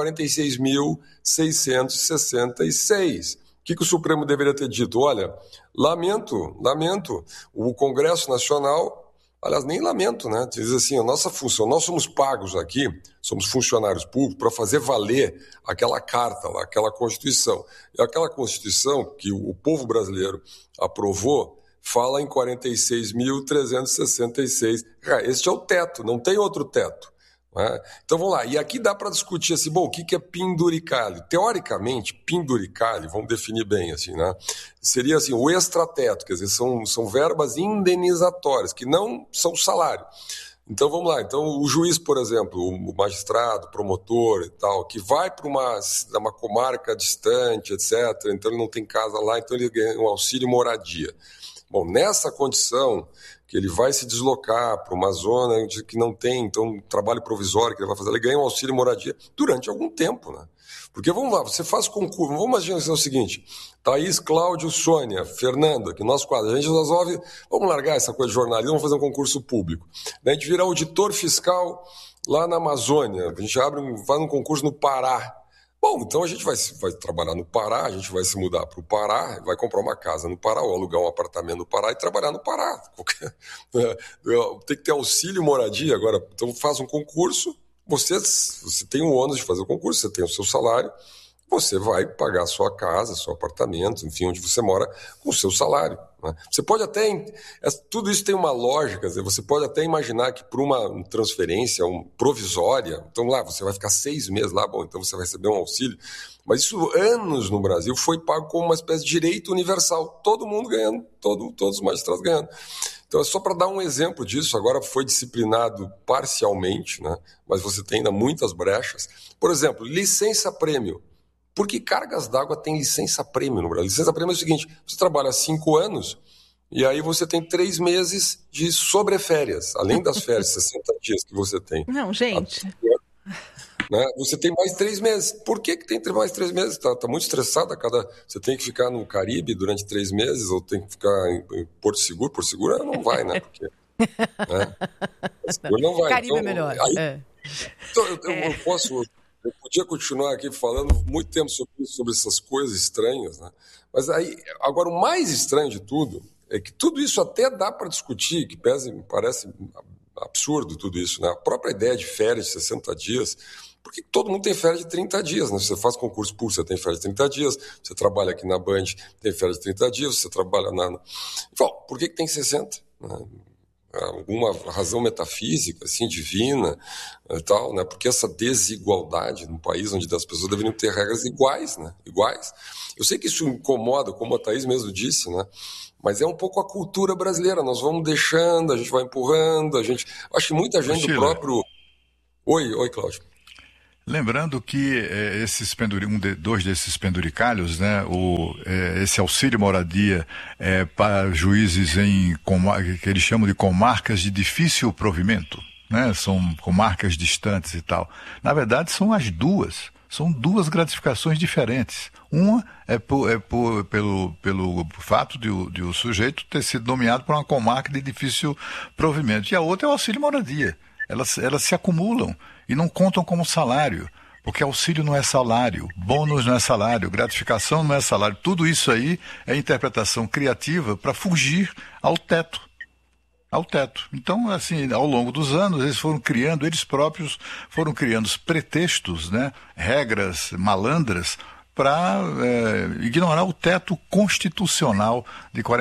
Speaker 15: 46.666. O que o Supremo deveria ter dito? Olha, lamento, o Congresso Nacional... Aliás, nem lamento, né? Diz assim, a nossa função, nós somos pagos aqui, somos funcionários públicos para fazer valer aquela carta lá, aquela Constituição. E aquela Constituição que o povo brasileiro aprovou fala em 46.366. Este é o teto, não tem outro teto. Né? Então vamos lá, e aqui dá para discutir assim, o que é penduricalho? Teoricamente, penduricalho, vamos definir bem assim, né? Seria assim, o extrateto, quer dizer, são verbas indenizatórias, que não são salário. Então vamos lá, então o juiz, por exemplo, o magistrado, o promotor e tal, que vai para uma comarca distante, etc., então ele não tem casa lá, então ele ganha um auxílio moradia. Bom, nessa condição que ele vai se deslocar para uma zona que não tem, então, um trabalho provisório que ele vai fazer, ele ganha um auxílio moradia durante algum tempo, né? Porque, vamos lá, você faz concurso, vamos imaginar o seguinte, Thaís, Cláudio, Sônia, Fernando, aqui nós quatro, a gente resolve, vamos largar essa coisa de jornalismo, vamos fazer um concurso público. Daí a gente vira auditor fiscal lá na Amazônia, a gente vai num concurso no Pará. Bom, então a gente vai trabalhar no Pará, a gente vai se mudar para o Pará, vai comprar uma casa no Pará ou alugar um apartamento no Pará e trabalhar no Pará. Tem que ter auxílio moradia agora. Então faz um concurso, você tem o ônus de fazer o concurso, você tem o seu salário, você vai pagar a sua casa, seu apartamento, enfim, onde você mora, com o seu salário. Né? Você pode até... Tudo isso tem uma lógica, você pode até imaginar que por uma transferência provisória, então lá, você vai ficar 6 meses lá, bom, então você vai receber um auxílio, mas isso, anos no Brasil, foi pago como uma espécie de direito universal, todo mundo ganhando, todos os magistrados ganhando. Então, é só para dar um exemplo disso. Agora foi disciplinado parcialmente, né? Mas você tem ainda muitas brechas. Por exemplo, licença-prêmio. Por que cargas d'água tem licença-prêmio no Brasil? Licença-prêmio é o seguinte, você trabalha 5 anos e aí você tem 3 meses de sobreférias, além das férias, 60 dias que você tem.
Speaker 1: Não, gente...
Speaker 15: Né? Você tem mais 3 meses. Por que tem mais 3 meses? Tá muito estressado. Você tem que ficar no Caribe durante 3 meses ou tem que ficar em Porto Seguro? Porto Seguro não vai, né? Porque, né? Seguro não vai.
Speaker 2: Caribe então, é melhor.
Speaker 15: Então, eu podia continuar aqui falando muito tempo sobre essas coisas estranhas, né? Mas aí, agora, o mais estranho de tudo é que tudo isso até dá para discutir, que me parece absurdo tudo isso, né? A própria ideia de férias de 60 dias... Porque todo mundo tem férias de 30 dias, né? Você faz concurso público, você tem férias de 30 dias, você trabalha aqui na Band, tem férias de 30 dias, você trabalha Bom, por que tem 60? Alguma razão metafísica, assim, divina e tal, né? Porque essa desigualdade num país onde as pessoas deveriam ter regras iguais, né? Iguais. Eu sei que isso incomoda, como a Thaís mesmo disse, né? Mas é um pouco a cultura brasileira. Nós vamos deixando, a gente vai empurrando, acho que muita gente do próprio... Oi, Cláudio.
Speaker 4: Lembrando que dois desses penduricalhos, né, esse auxílio moradia para juízes que eles chamam de comarcas de difícil provimento, né, são comarcas distantes e tal. Na verdade, são duas gratificações diferentes. Uma pelo fato de o sujeito ter sido nomeado para uma comarca de difícil provimento, e a outra é o auxílio moradia. Elas se acumulam e não contam como salário, porque auxílio não é salário, bônus não é salário, gratificação não é salário. Tudo isso aí é interpretação criativa para fugir ao teto. Então, assim, ao longo dos anos, eles próprios foram criando os pretextos, né, regras malandras, para ignorar o teto constitucional de R$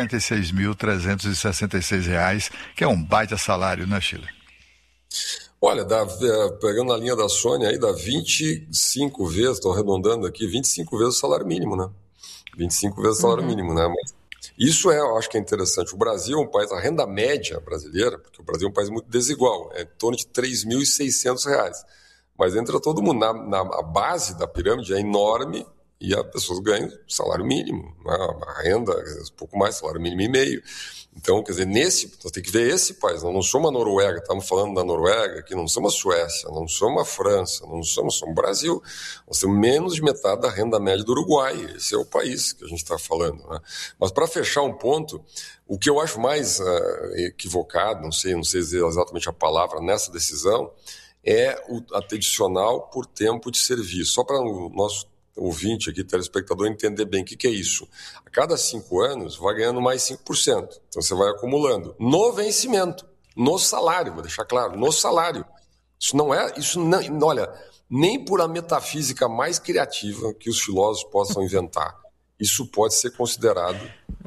Speaker 4: 46.366, que é um baita salário, né, Sheila?
Speaker 15: Olha, pegando na linha da Sônia aí, dá 25 vezes, estou arredondando aqui, 25 vezes o salário mínimo, né? 25 vezes o salário mínimo, né? Mas isso eu acho que é interessante. O Brasil é um país, a renda média brasileira, porque o Brasil é um país muito desigual, é em torno de R$ 3.600. Mas entra todo mundo, a base da pirâmide é enorme e as pessoas ganham salário mínimo, né? A renda, um pouco mais, salário mínimo e meio. Então, quer dizer, nós temos que ver esse país. Nós não somos a Noruega, estamos falando da Noruega, que não somos a Suécia, não somos a França, somos o Brasil. Nós temos menos de metade da renda média do Uruguai. Esse é o país que a gente está falando, né? Mas para fechar um ponto, o que eu acho mais equivocado, não sei dizer exatamente a palavra nessa decisão, é o adicional por tempo de serviço. Só para o nosso ouvinte aqui, telespectador, entender bem o que é isso. A cada 5 anos, vai ganhando mais 5%. Então, você vai acumulando. No vencimento, no salário, vou deixar claro, no salário. Olha, nem por a metafísica mais criativa que os filósofos possam inventar, isso pode ser considerado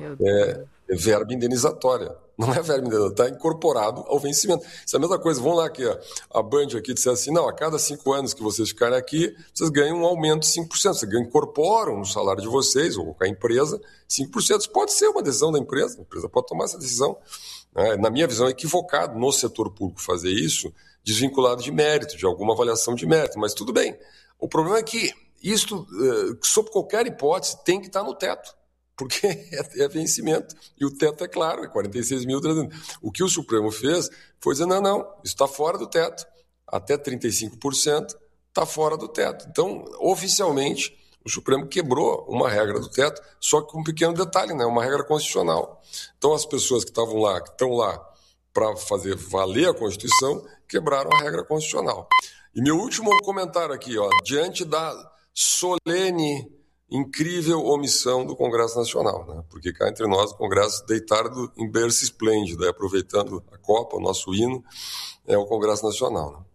Speaker 15: verba indenizatória. Não é verba indenizatória, está incorporado ao vencimento. Isso é a mesma coisa, vamos lá aqui, a Band aqui disse assim, não, a cada 5 anos que vocês ficarem aqui, vocês ganham um aumento de 5%, vocês incorporam no salário de vocês, ou com a empresa, 5%. Isso pode ser uma decisão da empresa, a empresa pode tomar essa decisão. Na minha visão, é equivocado no setor público fazer isso, desvinculado de mérito, de alguma avaliação de mérito, mas tudo bem. O problema é que isso, sob qualquer hipótese, tem que estar no teto. Porque é vencimento. E o teto é claro, é 46.300. O que o Supremo fez foi dizer, não, isso está fora do teto. Até 35% está fora do teto. Então, oficialmente, o Supremo quebrou uma regra do teto, só que com um pequeno detalhe, né? Uma regra constitucional. Então, as pessoas que estão lá para fazer valer a Constituição, quebraram a regra constitucional. E meu último comentário aqui, diante da solene, incrível omissão do Congresso Nacional, né? Porque cá entre nós o Congresso deitado em berço esplêndido, aproveitando a Copa, o nosso hino, é o Congresso Nacional, né?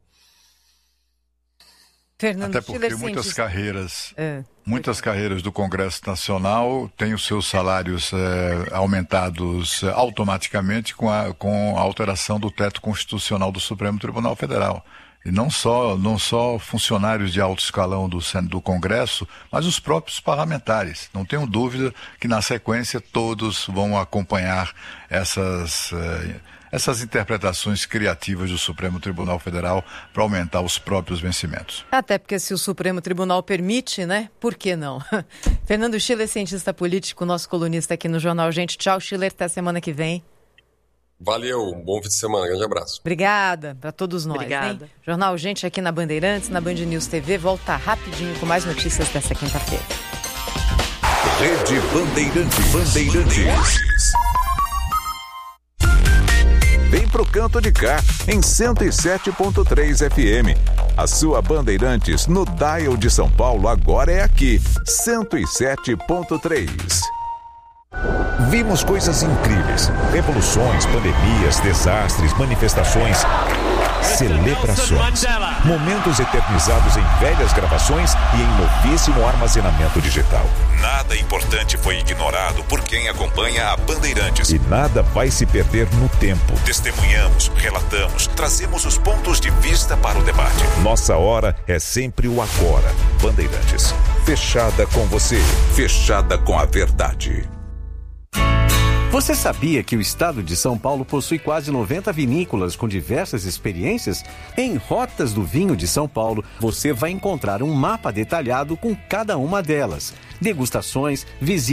Speaker 4: Até porque muitas carreiras do Congresso Nacional têm os seus salários aumentados automaticamente com a alteração do teto constitucional do Supremo Tribunal Federal. E não só funcionários de alto escalão do Congresso, mas os próprios parlamentares. Não tenho dúvida que, na sequência, todos vão acompanhar essas interpretações criativas do Supremo Tribunal Federal para aumentar os próprios vencimentos.
Speaker 2: Até porque se o Supremo Tribunal permite, né? Por que não? Fernando Schiller, cientista político, nosso colunista aqui no Jornal Gente. Tchau, Schiller, até semana que vem.
Speaker 15: Valeu, bom fim de semana, grande abraço.
Speaker 2: Obrigada para todos nós.
Speaker 1: Obrigada.
Speaker 2: Hein? Jornal Gente aqui na Bandeirantes, na Band News TV, volta rapidinho com mais notícias dessa quinta-feira.
Speaker 7: Rede Bandeirantes. Vem pro canto de cá, em 107.3 FM. A sua Bandeirantes no dial de São Paulo agora é aqui, 107.3. Vimos coisas incríveis, revoluções, pandemias, desastres, manifestações, celebrações, momentos eternizados em velhas gravações e em novíssimo armazenamento digital. Nada importante foi ignorado por quem acompanha a Bandeirantes. E nada vai se perder no tempo. Testemunhamos, relatamos, trazemos os pontos de vista para o debate. Nossa hora é sempre o agora. Bandeirantes, fechada com você, fechada com a verdade.
Speaker 9: Você sabia que o estado de São Paulo possui quase 90 vinícolas com diversas experiências? Em Rotas do Vinho de São Paulo, você vai encontrar um mapa detalhado com cada uma delas. Degustações, visitas